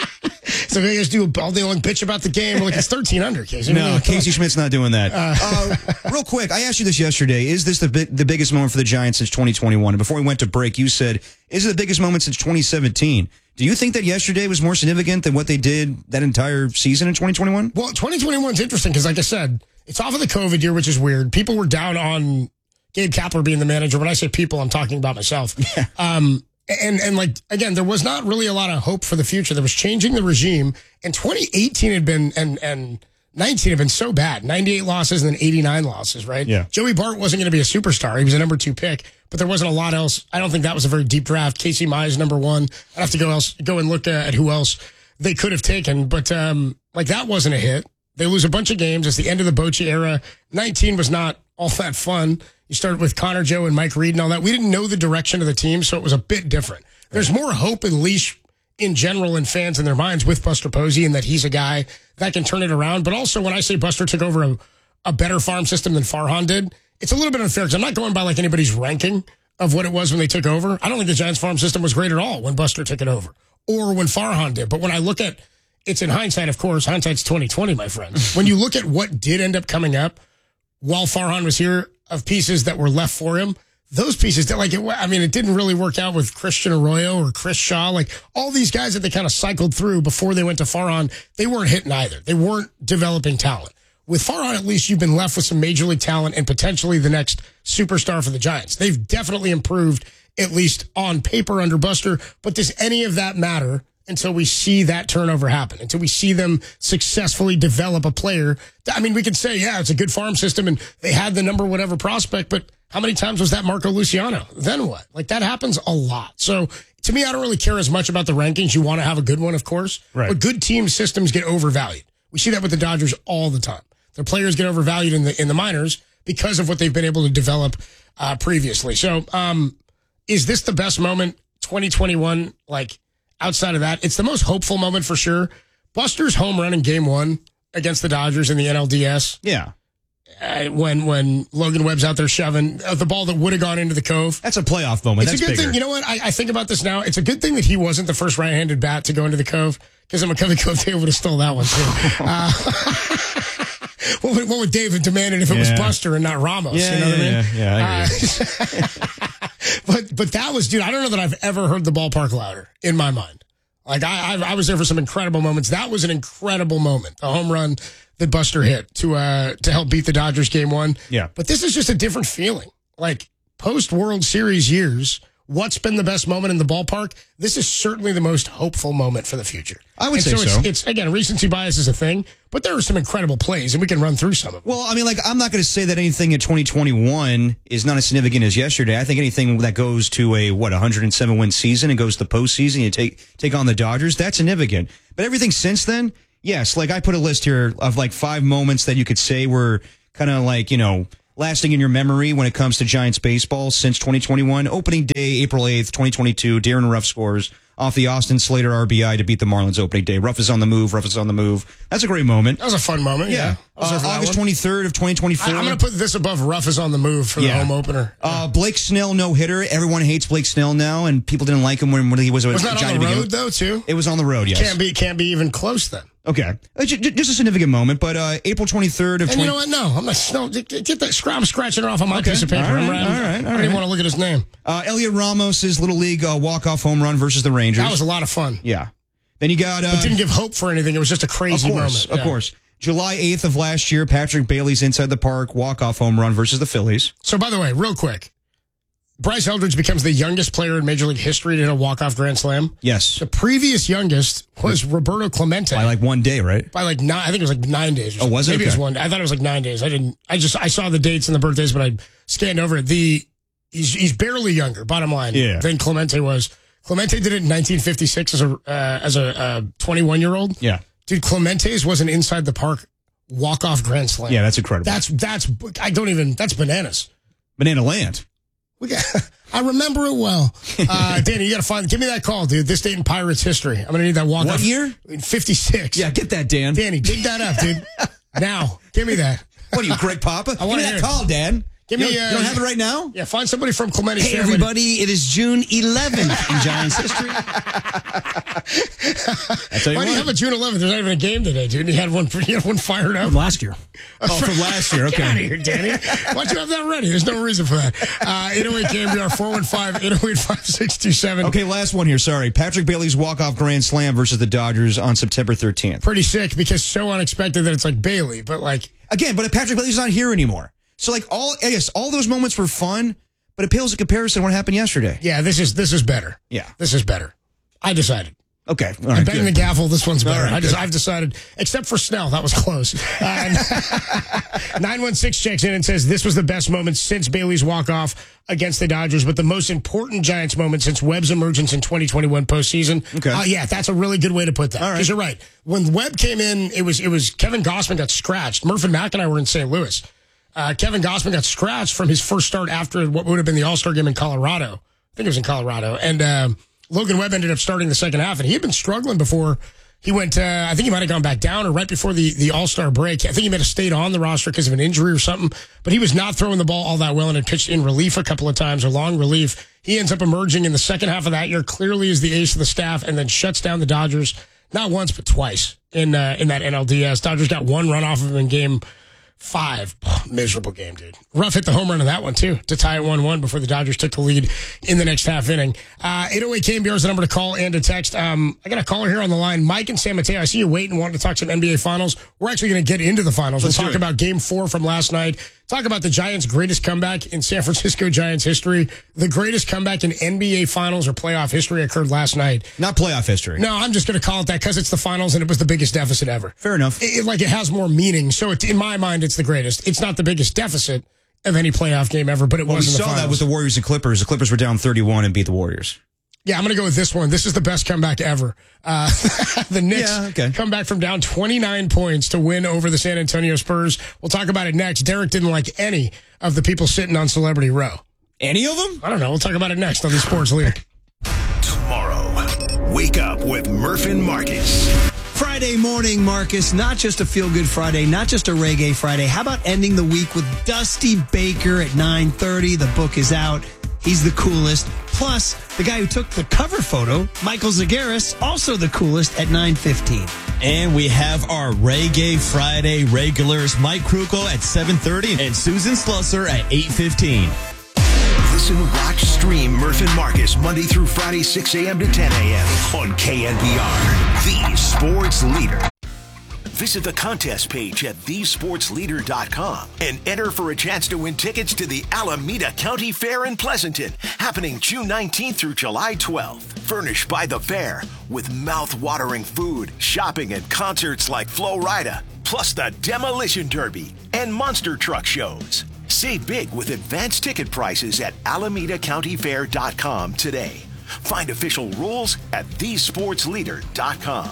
So they just do all day long bitch about the game. We're like, it's thirteen under, Casey. No, Casey Schmidt's not doing that. Uh, Uh, real quick, I asked you this yesterday. Is this the bi- the biggest moment for the Giants since twenty twenty-one? And before we went to break, you said, is it the biggest moment since twenty seventeen? Do you think that yesterday was more significant than what they did that entire season in twenty twenty-one? Well, twenty twenty-one is interesting because, like I said, it's off of the COVID year, which is weird. People were down on Gabe Kapler being the manager. When I say people, I'm talking about myself. Yeah. Um, and, and like, again, there was not really a lot of hope for the future. There was changing the regime. And twenty eighteen had been, and, and nineteen had been so bad. ninety-eight losses and then eighty-nine losses, right? Yeah. Joey Bart wasn't going to be a superstar. He was a number two pick, but there wasn't a lot else. I don't think that was a very deep draft. Casey Mize, number one. I'd have to go else, go and look at who else they could have taken. But, um, like, that wasn't a hit. They lose a bunch of games. It's the end of the Bochy era. nineteen was not all that fun. You started with Connor Joe and Mike Reed and all that. We didn't know the direction of the team, so it was a bit different. There's more hope and leash in general in fans in their minds with Buster Posey and that he's a guy that can turn it around. But also when I say Buster took over a, a better farm system than Farhan did, it's a little bit unfair because I'm not going by like anybody's ranking of what it was when they took over. I don't think the Giants farm system was great at all when Buster took it over or when Farhan did. But when I look at it's in hindsight, of course, hindsight's twenty twenty, my friends. When you look at what did end up coming up while Farhan was here of pieces that were left for him, those pieces that like it, I mean, it didn't really work out with Christian Arroyo or Chris Shaw. Like all these guys that they kind of cycled through before they went to Farhan, they weren't hitting either. They weren't developing talent. With Farhan, at least you've been left with some major league talent and potentially the next superstar for the Giants. They've definitely improved, at least on paper under Buster. But does any of that matter until we see that turnover happen, until we see them successfully develop a player? I mean, we could say, yeah, it's a good farm system and they had the number whatever prospect, but how many times was that Marco Luciano? Then what? Like that happens a lot. So to me, I don't really care as much about the rankings. You want to have a good one, of course, right. But good team systems get overvalued. We see that with the Dodgers all the time. Their players get overvalued in the in the minors because of what they've been able to develop uh, previously. So um, is this the best moment, twenty twenty-one, like, outside of that, it's the most hopeful moment for sure. Buster's home run in game one against the Dodgers in the N L D S. Yeah. Uh, when when Logan Webb's out there shoving uh, the ball that would have gone into the Cove. That's a playoff moment. It's That's a good bigger. thing. You know what? I, I think about this now. It's a good thing that he wasn't the first right-handed bat to go into the Cove because I'm a Covey Cove Dave would have stole that one too. uh, what, would, what would Dave have demanded if it Yeah. was Buster and not Ramos? Yeah, you know what yeah, I mean? yeah, yeah, I hear Uh, but but that was, dude, I don't know that I've ever heard the ballpark louder in my mind. Like, I, I I was there for some incredible moments. That was an incredible moment. The home run that Buster hit to uh to help beat the Dodgers game one. Yeah. But this is just a different feeling. Like, post-World Series years, what's been the best moment in the ballpark, this is certainly the most hopeful moment for the future. I would and say so. so. It's, it's, again, recency bias is a thing, but there are some incredible plays, and we can run through some of them. Well, I mean, like, I'm not going to say that anything in twenty twenty-one is not as significant as yesterday. I think anything that goes to a, what, one hundred seven win season and goes to the postseason, you take take on the Dodgers, that's significant. But everything since then, yes, like I put a list here of like five moments that you could say were kind of like, you know, lasting in your memory when it comes to Giants baseball since twenty twenty-one. Opening day, April eighth, twenty twenty-two, Darren Ruff scores off the Austin Slater R B I to beat the Marlins opening day. Ruff is on the move. Ruff is on the move. That's a great moment. That was a fun moment. Yeah. yeah. Uh, August twenty-third of twenty twenty-four. I, I'm going to put this above Ruff is on the move for yeah. the home opener. Uh, Blake Snell no-hitter. Everyone hates Blake Snell now, and people didn't like him when, when he was a Was that Giant on the road, again. though, too? It was on the road, yes. Can't be, can't be even close, then. Okay. Uh, j- j- just a significant moment, but uh, April twenty-third of... And 20- you know what? No, I'm not... No, get that... I'm scratching it off on my okay. piece of paper. All right, I'm, all right, all right. I don't even want to look at his name. Uh, Elliot Ramos' Little League uh, walk-off home run versus the Rangers. That was a lot of fun. Yeah. Then you got... Uh, but didn't give hope for anything. It was just a crazy of course, moment. Of yeah. course. July eighth of last year, Patrick Bailey's inside the park walk-off home run versus the Phillies. So, by the way, real quick, Bryce Eldridge becomes the youngest player in Major League history to hit a walk-off grand slam. Yes. The previous youngest was Roberto Clemente. By like one day, right? By like nine, I think it was like nine days. Or oh, was it? Maybe okay. it was one day. I thought it was like nine days. I didn't, I just, I saw the dates and the birthdays, but I scanned over it. The, he's, he's barely younger, bottom line, yeah. than Clemente was. Clemente did it in nineteen fifty-six as a, uh, as a uh, twenty-one year old. Yeah. Dude, Clemente's was an inside the park walk-off grand slam. Yeah, that's incredible. That's, that's, I don't even, that's bananas. Banana Land. We got, I remember it well. Uh, Danny, you got to find, give me that call, dude. This date in Pirates history. I'm going to need that walk-off. What year? fifty-six. Yeah, get that, Dan. Danny, dig that up, dude. Now, give me that. What are you, Greg Papa? I want to that call, Dan. Give you me. Don't, Uh, you don't have it right now? Yeah, find somebody from Clemente's Hey, family. everybody! It is June eleventh in Giants history. Why what. do you have a June eleventh? There's not even a game today, dude. You had one. You had one fired up from last year. Oh, from last year. Okay. Get out of here, Danny. Why don't you have that ready? There's no reason for that. Uh, eight oh eight K M B R four one five, eight oh eight, five six two seven. Okay, last one here. Sorry, Patrick Bailey's walk-off grand slam versus the Dodgers on September thirteenth. Pretty sick because so unexpected that it's like Bailey, but like again, but Patrick Bailey's not here anymore. So like all, I guess all those moments were fun, but it pales in comparison to what happened yesterday. Yeah, this is this is better. Yeah, this is better. I decided. Okay, all right. I'm betting the gavel. This one's better. Right, I just, I've decided, except for Snell, that was close. nine one six checks in and says this was the best moment since Bailey's walk off against the Dodgers, but the most important Giants moment since Webb's emergence in twenty twenty-one postseason. Okay, uh, yeah, that's a really good way to put that. Because right. you're right. When Webb came in, it was it was Kevin Gausman got scratched. Murph and Mack and I were in Saint Louis. Uh, Kevin Gausman got scratched from his first start after what would have been the All-Star game in Colorado. I think it was in Colorado. And um, Logan Webb ended up starting the second half, and he had been struggling before he went, uh, I think he might have gone back down or right before the, the All-Star break. I think he might have stayed on the roster because of an injury or something, but he was not throwing the ball all that well and had pitched in relief a couple of times or long relief. He ends up emerging in the second half of that year clearly as the ace of the staff and then shuts down the Dodgers, not once, but twice in, uh, in that N L D S. Dodgers got one run off of him in game Five. Oh, miserable game, dude. Ruff hit the home run in that one, too, to tie it one one before the Dodgers took the lead in the next half inning. Uh, eight oh eight K M B R is the number to call and to text. Um, I got a caller here on the line. Mike and San Mateo, I see you waiting, wanting to talk some N B A Finals. We're actually going to get into the Finals. Let's we'll talk about Game four from last night. Talk about the Giants' greatest comeback in San Francisco Giants history. The greatest comeback in N B A Finals or playoff history occurred last night. Not playoff history. No, I'm just going to call it that because it's the Finals and it was the biggest deficit ever. Fair enough. It, it, like, it has more meaning. So it, in my mind, it's the greatest. It's not the biggest deficit of any playoff game ever, but it well, was in the we saw finals. that with the Warriors and Clippers. The Clippers were down thirty-one and beat the Warriors. Yeah, I'm going to go with this one. This is the best comeback ever. Uh, the Knicks yeah, okay. come back from down twenty-nine points to win over the San Antonio Spurs. We'll talk about it next. Derek didn't like any of the people sitting on Celebrity Row. Any of them? I don't know. We'll talk about it next on the Sports Leader. Tomorrow, wake up with Murph and Marcus. Friday morning, Marcus. Not just a feel-good Friday, not just a reggae Friday. How about ending the week with Dusty Baker at nine thirty? The book is out. He's the coolest. Plus, the guy who took the cover photo, Michael Zagaris, also the coolest at nine fifteen. And we have our Reggae Friday regulars, Mike Kruko at seven thirty and Susan Slusser at eight fifteen. Listen, watch, stream Murph and Marcus Monday through Friday, six a.m. to ten a.m. on K N B R, the sports leader. Visit the contest page at the sports leader dot com and enter for a chance to win tickets to the Alameda County Fair in Pleasanton, happening June nineteenth through July twelfth. Furnished by the fair with mouth-watering food, shopping, and concerts like Flo Rida, plus the Demolition Derby and monster truck shows. Save big with advanced ticket prices at alameda county fair dot com today. Find official rules at the sports leader dot com.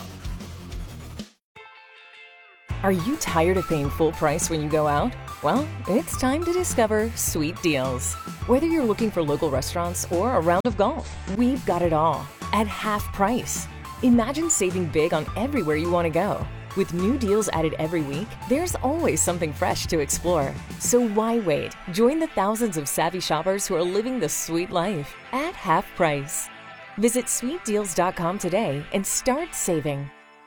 Are you tired of paying full price when you go out? Well, it's time to discover Sweet Deals. Whether you're looking for local restaurants or a round of golf, we've got it all at half price. Imagine saving big on everywhere you want to go. With new deals added every week, there's always something fresh to explore. So why wait? Join the thousands of savvy shoppers who are living the sweet life at half price. Visit sweet deals dot com today and start saving.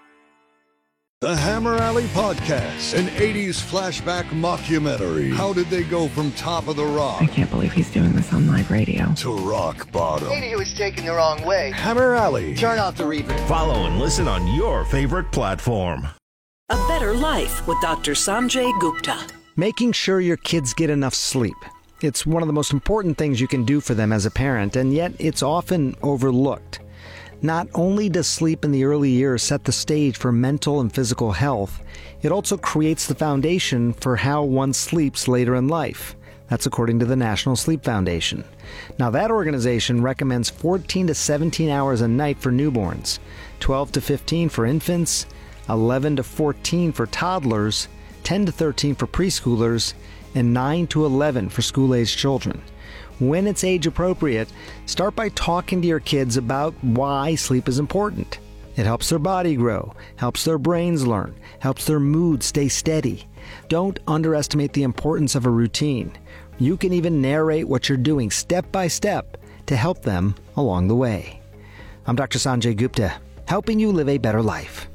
The Hammer Alley Podcast, an eighties flashback mockumentary. How did they go from top of the rock? I can't believe he's doing this on live radio. To rock bottom. Maybe he was taken the wrong way. Hammer Alley. Turn off the reverb. Follow and listen on your favorite platform. A Better Life with Doctor Sanjay Gupta. Making sure your kids get enough sleep. It's one of the most important things you can do for them as a parent, and yet it's often overlooked. Not only does sleep in the early years set the stage for mental and physical health, it also creates the foundation for how one sleeps later in life. That's according to the National Sleep Foundation. Now, that organization recommends fourteen to seventeen hours a night for newborns, twelve to fifteen for infants, eleven to fourteen for toddlers, ten to thirteen for preschoolers, and nine to eleven for school-aged children. When it's age appropriate, start by talking to your kids about why sleep is important. It helps their body grow, helps their brains learn, helps their mood stay steady. Don't underestimate the importance of a routine. You can even narrate what you're doing step by step to help them along the way. I'm Doctor Sanjay Gupta, helping you live a better life.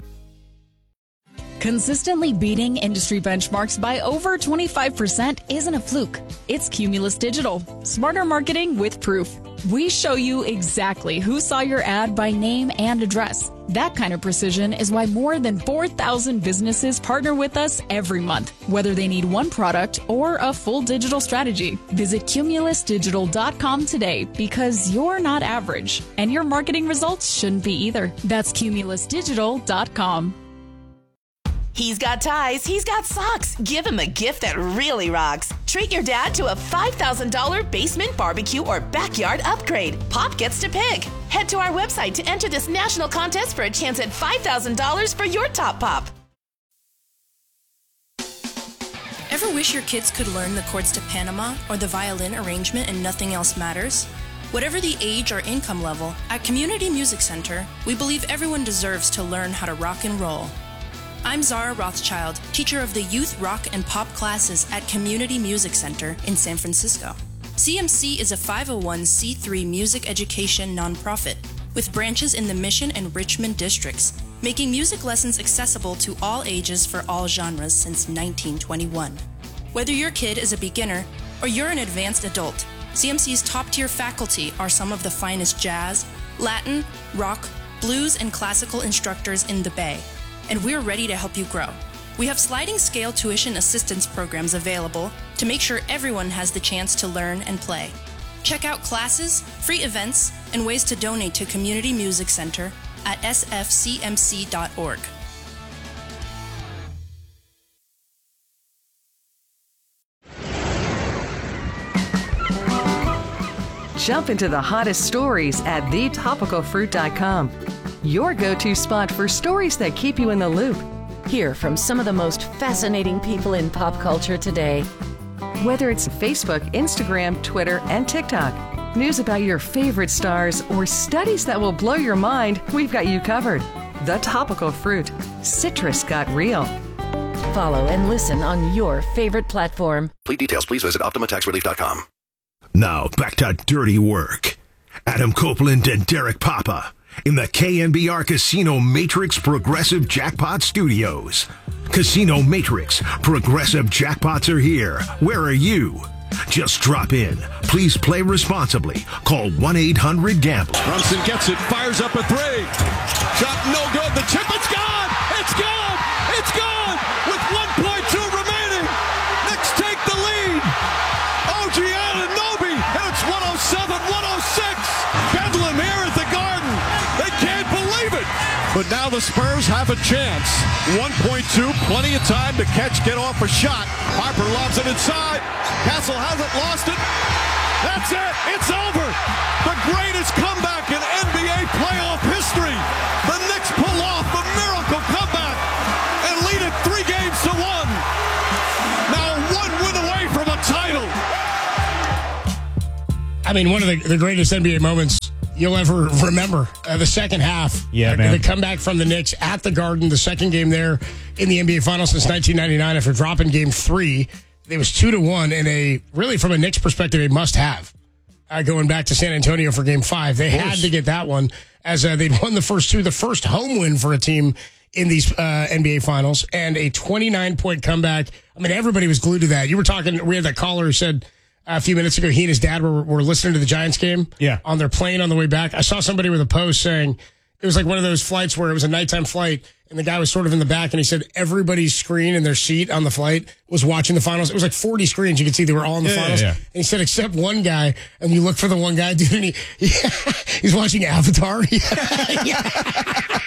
Consistently beating industry benchmarks by over twenty-five percent isn't a fluke. It's Cumulus Digital, smarter marketing with proof. We show you exactly who saw your ad by name and address. That kind of precision is why more than four thousand businesses partner with us every month, whether they need one product or a full digital strategy. Visit cumulus digital dot com today, because you're not average, and your marketing results shouldn't be either. That's cumulus digital dot com. He's got ties, he's got socks. Give him a gift that really rocks. Treat your dad to a five thousand dollars basement barbecue or backyard upgrade. Pop gets to pick. Head to our website to enter this national contest for a chance at five thousand dollars for your top pop. Ever wish your kids could learn the chords to Panama or the violin arrangement and nothing else matters? Whatever the age or income level, at Community Music Center, we believe everyone deserves to learn how to rock and roll. I'm Zara Rothschild, teacher of the youth rock and pop classes at Community Music Center in San Francisco. C M C is a five oh one c three music education nonprofit with branches in the Mission and Richmond districts, making music lessons accessible to all ages for all genres since nineteen twenty-one. Whether your kid is a beginner or you're an advanced adult, C M C's top-tier faculty are some of the finest jazz, Latin, rock, blues, and classical instructors in the Bay, and we're ready to help you grow. We have sliding scale tuition assistance programs available to make sure everyone has the chance to learn and play. Check out classes, free events, and ways to donate to Community Music Center at s f c m c dot org. Jump into the hottest stories at the topical fruit dot com. Your go-to spot for stories that keep you in the loop. Hear from some of the most fascinating people in pop culture today. Whether it's Facebook, Instagram, Twitter, and TikTok, news about your favorite stars, or studies that will blow your mind, we've got you covered. The Topical Fruit. Citrus got real. Follow and listen on your favorite platform. For details, please visit optima tax relief dot com. Now back to dirty work. Adam Copeland and Derek Papa in the K N B R Casino Matrix Progressive Jackpot Studios. Casino Matrix Progressive Jackpots are here. Where are you? Just drop in. Please play responsibly. Call one eight hundred gamble. Brunson gets it, fires up a three. Shot no good. The chip, it's gone! It's gone! It's gone! But now the Spurs have a chance. one point two, plenty of time to catch, get off a shot. Harper lobs it inside. Castle hasn't lost it. That's it. It's over. The greatest comeback in N B A playoff history. The Knicks pull off the miracle comeback and lead it three games to one. Now one win away from a title. I mean, one of the, the greatest N B A moments you'll ever remember. Uh, the second half. Yeah, uh, man. The comeback from the Knicks at the Garden, the second game there in the N B A Finals since nineteen ninety-nine after dropping game three. It was two to one in a, really from a Knicks perspective, a must-have. Uh, going back to San Antonio for game five. They had to get that one as uh, they'd won the first two, the first home win for a team in these uh, N B A Finals, and a twenty-nine point comeback. I mean, everybody was glued to that. You were talking, we had that caller who said, a few minutes ago, he and his dad were, were listening to the Giants game yeah. on their plane on the way back. I saw somebody with a post saying it was like one of those flights where it was a nighttime flight and the guy was sort of in the back and he said everybody's screen in their seat on the flight was watching the finals. It was like forty screens. You could see they were all in the yeah, finals. Yeah, yeah. And he said, except one guy, and you look for the one guy, dude, and he, yeah, he's watching Avatar. Yeah.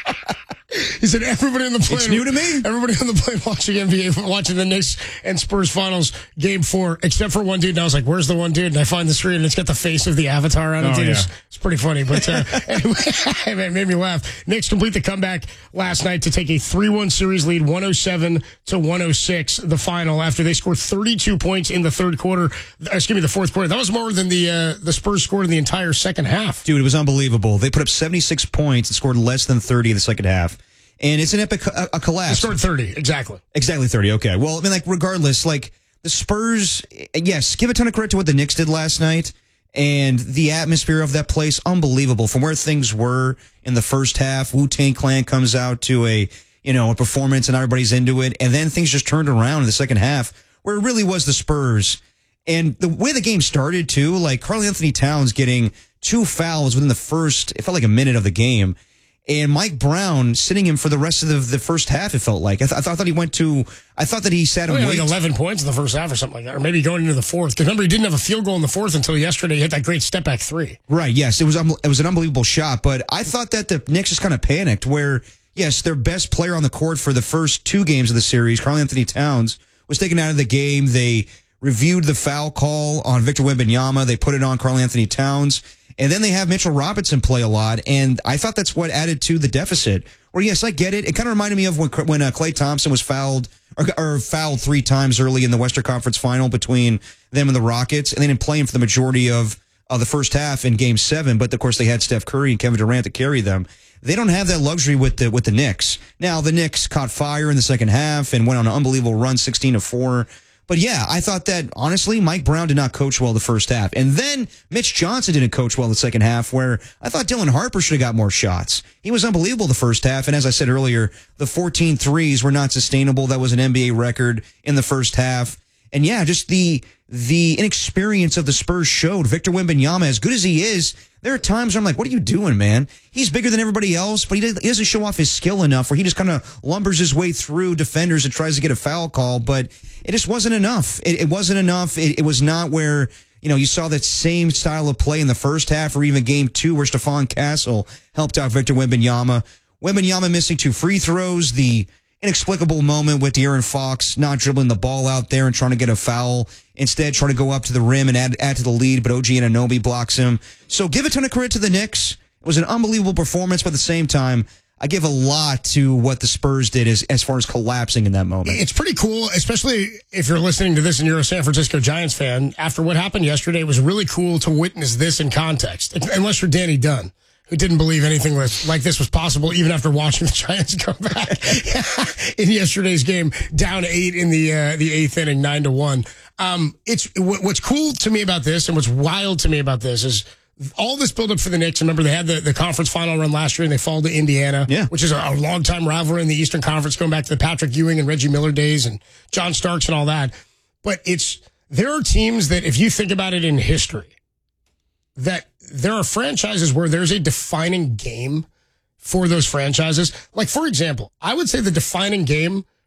He said everybody on the plane. It's new to me. Everybody on the plane watching N B A, watching the Knicks and Spurs finals game four, except for one dude. And I was like, where's the one dude? And I find the screen and it's got the face of the Avatar on it. Oh, Dude, yeah. it's, it's pretty funny. But uh, anyway, it made me laugh. Knicks complete the comeback last night to take a three one series lead, one oh seven to one oh six, the final, after they scored thirty-two points in the third quarter. Excuse me, the fourth quarter. That was more than the uh, the Spurs scored in the entire second half. Dude, it was unbelievable. They put up seventy-six points and scored less than thirty in the second half. And it's an epic a, a collapse. They scored thirty, exactly. Exactly thirty, okay. Well, I mean, like, regardless, like, the Spurs, yes, give a ton of credit to what the Knicks did last night. And the atmosphere of that place, unbelievable. From where things were in the first half, Wu-Tang Clan comes out to a, you know, a performance and everybody's into it. And then things just turned around in the second half, where it really was the Spurs. And the way the game started, too, like, Karl Anthony Towns getting two fouls within the first, it felt like a minute of the game. And Mike Brown sitting him for the rest of the, the first half, it felt like. I, th- I thought he went to, I thought that he sat him well, late. like eleven points in the first half or something like that. Or maybe going into the fourth. Because remember, he didn't have a field goal in the fourth until yesterday. He hit that great step back three. Right, yes. It was, um, it was an unbelievable shot. But I thought that the Knicks just kind of panicked where, yes, their best player on the court for the first two games of the series, Karl Anthony Towns, was taken out of the game. They reviewed the foul call on Victor Wembanyama. They put it on Karl Anthony Towns. And then they have Mitchell Robinson play a lot, and I thought that's what added to the deficit. Or yes, I get it. It kind of reminded me of when when uh, Klay Thompson was fouled or, or fouled three times early in the Western Conference Final between them and the Rockets, and they didn't play him for the majority of uh, the first half in Game Seven. But of course, they had Steph Curry and Kevin Durant to carry them. They don't have that luxury with the with the Knicks. Now the Knicks caught fire in the second half and went on an unbelievable run, sixteen to four. But yeah, I thought that, honestly, Mike Brown did not coach well the first half. And then Mitch Johnson didn't coach well the second half, where I thought Dylan Harper should have got more shots. He was unbelievable the first half. And as I said earlier, the fourteen threes were not sustainable. That was an N B A record in the first half. And yeah, just the the inexperience of the Spurs showed. Victor Wembanyama, as good as he is, there are times where I'm like, what are you doing, man? He's bigger than everybody else, but he doesn't show off his skill enough where he just kind of lumbers his way through defenders and tries to get a foul call, but it just wasn't enough. It, it wasn't enough. It, it was not where, you know, you saw that same style of play in the first half or even game two where Stephon Castle helped out Victor Wembanyama. Wembanyama missing two free throws, the inexplicable moment with De'Aaron Fox not dribbling the ball out there and trying to get a foul. Instead, trying to go up to the rim and add, add to the lead, but O G Anunoby blocks him. So give a ton of credit to the Knicks. It was an unbelievable performance, but at the same time, I give a lot to what the Spurs did as, as far as collapsing in that moment. It's pretty cool, especially if you're listening to this and you're a San Francisco Giants fan. After what happened yesterday, it was really cool to witness this in context, unless you're Danny Dunn, who didn't believe anything was, like this was possible even after watching the Giants come back in yesterday's game, down eight in the uh, the eighth inning, nine to one. Um, it's what's cool to me about this, and what's wild to me about this is all this buildup for the Knicks. Remember, they had the, the conference final run last year, and they fall to Indiana, yeah. which is a, a long-time rivalry in the Eastern Conference, going back to the Patrick Ewing and Reggie Miller days, and John Starks and all that. But it's there are teams that, if you think about it in history, that there are franchises where there's a defining game for those franchises. Like, for example, I would say the defining game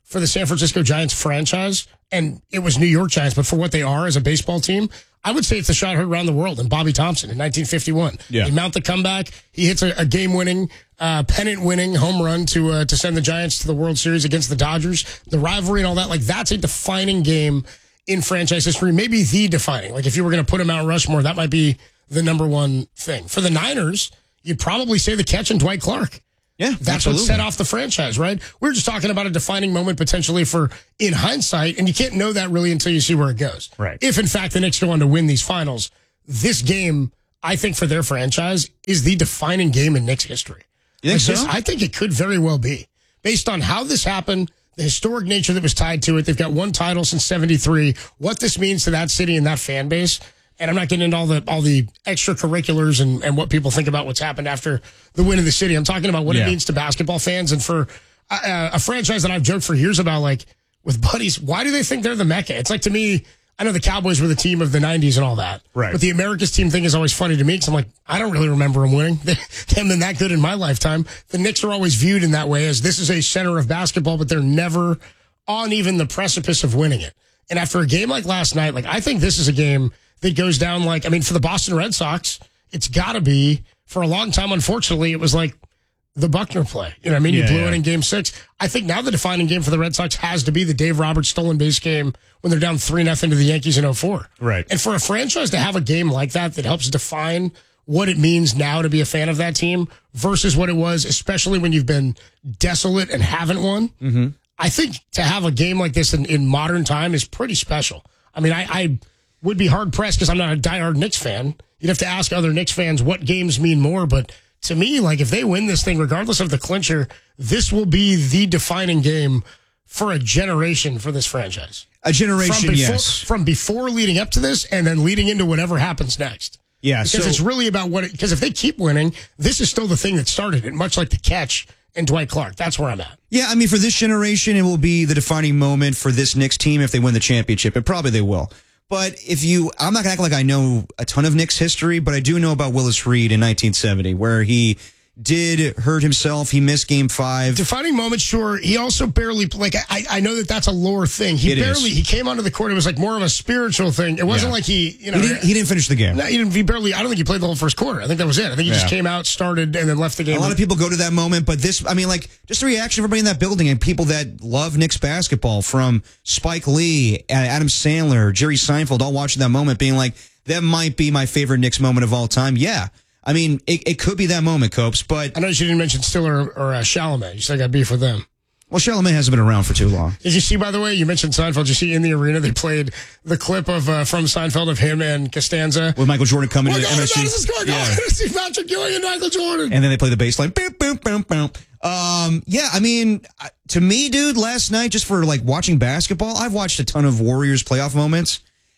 for the San Francisco Giants franchise, and it was New York Giants, but for what they are as a baseball team, I would say it's the shot heard around the world and Bobby Thompson in nineteen fifty-one. Yeah. They mount the comeback. He hits a, a game-winning, uh, pennant-winning home run to uh, to send the Giants to the World Series against the Dodgers. The rivalry and all that, like that's a defining game in franchise history, maybe the defining. Like if you were going to put him Mount Rushmore, that might be the number one thing. For the Niners, you'd probably say the catch and Dwight Clark. Yeah, That's absolutely. what set off the franchise, right? We were just talking about a defining moment potentially for in hindsight, and you can't know that really until you see where it goes. Right. If, in fact, the Knicks go on to win these finals, this game, I think, for their franchise, is the defining game in Knicks history. You think Like so? this, I think it could very well be. Based on how this happened, the historic nature that was tied to it, they've got one title since seventy-three, what this means to that city and that fan base. And I'm not getting into all the all the extracurriculars and, and what people think about what's happened after the win of the city. I'm talking about what Yeah. it means to basketball fans and for a, a franchise that I've joked for years about, like, with buddies, why do they think they're the Mecca? It's like, to me, I know the Cowboys were the team of the nineties and all that. Right. But the America's team thing is always funny to me because I'm like, I don't really remember them winning. They haven't been that good in my lifetime. The Knicks are always viewed in that way as this is a center of basketball, but they're never on even the precipice of winning it. And after a game like last night, like, I think this is a game that goes down like, I mean, for the Boston Red Sox, it's got to be, for a long time, unfortunately, it was like the Buckner play. You know what I mean? Yeah, you blew yeah. it in game six. I think now the defining game for the Red Sox has to be the Dave Roberts stolen base game when they're down three nothing to the Yankees in oh four. Right. And for a franchise to have a game like that that helps define what it means now to be a fan of that team versus what it was, especially when you've been desolate and haven't won, Mm-hmm. I think to have a game like this in, in modern time is pretty special. I mean, I, I would be hard-pressed because I'm not a diehard Knicks fan. You'd have to ask other Knicks fans what games mean more, but to me, like, if they win this thing, regardless of the clincher, this will be the defining game for a generation for this franchise. A generation, from before, yes. From before leading up to this and then leading into whatever happens next. Yeah, Because so- it's really about what it, because if they keep winning, this is still the thing that started it, much like the catch and Dwight Clark. That's where I'm at. Yeah, I mean, for this generation, it will be the defining moment for this Knicks team if they win the championship, and probably they will. But if you, I'm not going to act like I know a ton of Knicks history, but I do know about Willis Reed in nineteen seventy, where he did hurt himself. He missed game five. Defining moment, sure. He also barely, like, I, I know that that's a lore thing. He It barely, is. he came onto the court. It was like more of a spiritual thing. It wasn't Yeah. like he, you know. He didn't, he didn't finish the game. No, he didn't, he barely, I don't think he played the whole first quarter. I think that was it. I think he just Yeah. came out, started, and then left the game. A lot of people go to that moment, but this, I mean, like, just the reaction of everybody in that building and people that love Knicks basketball, from Spike Lee, Adam Sandler, Jerry Seinfeld, all watching that moment being like, that might be my favorite Knicks moment of all time. Yeah. I mean, it, it could be that moment, Copes, but... I know you didn't mention Stiller or uh, Chalamet. You said I got beef with them. Well, Chalamet hasn't been around for too long. Did you see, by the way, you mentioned Seinfeld. Did you see in the arena they played the clip of uh, from Seinfeld of him and Costanza? With Michael Jordan coming Oh, to God, M S G. this is going on. See Patrick Ewing and Michael Jordan. And then they play the bass line. Boom, boom, boom, boom. Um, yeah, I mean, uh, to me, dude, last night, just for like watching basketball, I've watched a ton of Warriors playoff moments.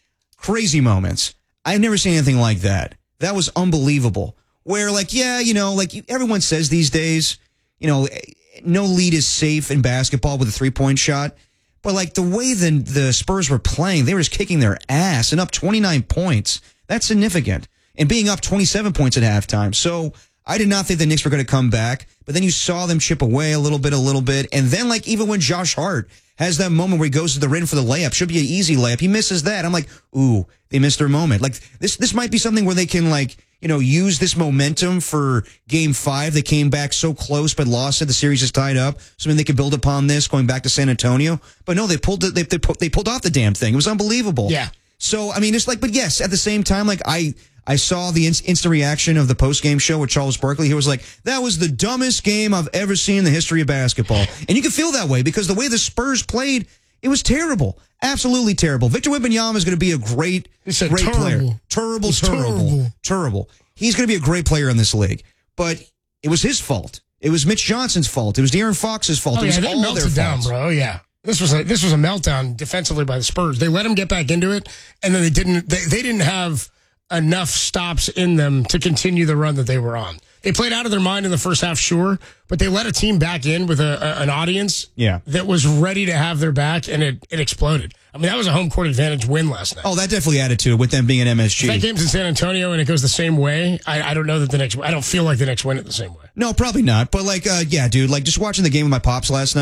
Crazy moments. I've never seen anything like that. That was unbelievable. Where, like, yeah, you know, like everyone says these days, you know, no lead is safe in basketball with a three-point shot. But, like, the way the, the Spurs were playing, they were just kicking their ass and up twenty-nine points. That's significant. And being up twenty-seven points at halftime. So I did not think the Knicks were going to come back. But then you saw them chip away a little bit, a little bit. And then, like, even when Josh Hart has that moment where he goes to the rim for the layup, should be an easy layup, he misses that. I'm like, ooh, they missed their moment. Like, this, this might be something where they can, like, you know, use this momentum for game five. They came back so close, but lost it. The series is tied up. So I mean, they could build upon this going back to San Antonio. But no, they pulled, they, they, they pulled off the damn thing. It was unbelievable. Yeah. So, I mean, it's like, but yes, at the same time, like, I, I saw the inst- instant reaction of the post-game show with Charles Barkley. He was like, that was the dumbest game I've ever seen in the history of basketball. And you can feel that way because the way the Spurs played, it was terrible. Absolutely terrible. Victor Wembanyama is going to be a great, said great terrible. player. Terrible, It's terrible, terrible. terrible. He's going to be a great player in this league. But it was his fault. It was Mitch Johnson's fault. It was De'Aaron Fox's fault. Oh, it was yeah, they all their melted down, faults. bro. Oh, yeah. This was a this was a meltdown defensively by the Spurs. They let them get back into it, and then they didn't. They, they didn't have enough stops in them to continue the run that they were on. They played out of their mind in the first half, sure, but they let a team back in with a, a, an audience Yeah. that was ready to have their back, and it, it exploded. I mean, that was a home court advantage win last night. Oh, that definitely added to it with them being an M S G. If that game's in San Antonio and it goes the same way, I, I don't know that the next. I don't feel like the Knicks win it the same way. No, probably not. But like, uh, yeah, dude, like just watching the game with my pops last night.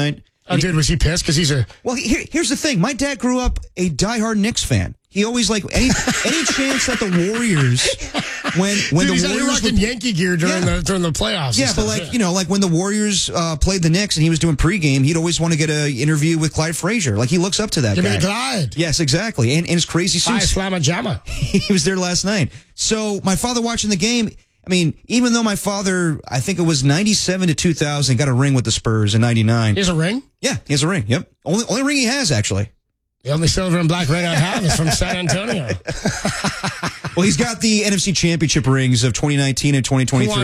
Oh, dude, was he pissed? Because he's a... Well, here, here's the thing. My dad grew up a diehard Knicks fan. He always, like, any any chance that the Warriors... When, when dude, the he's Warriors rocking were, Yankee gear during, yeah. the, during the playoffs. Yeah, and but, stuff, like, yeah. you know, like when the Warriors uh, played the Knicks and he was doing pregame, he'd always want to get an interview with Clyde Frazier. Like, he looks up to that Give guy. me a Clyde. Yes, exactly. And, and it's crazy. Hi, suits. Slamma Jamma. He was there last night. So my father watching the game... I mean, even though my father, I think it was ninety-seven to two thousand, got a ring with the Spurs in ninety-nine. He has a ring? Yeah, he has a ring. Yep. Only only ring he has, actually. The only silver and black ring I have is from San Antonio. Well, he's got the N F C Championship rings of twenty nineteen and twenty twenty-three.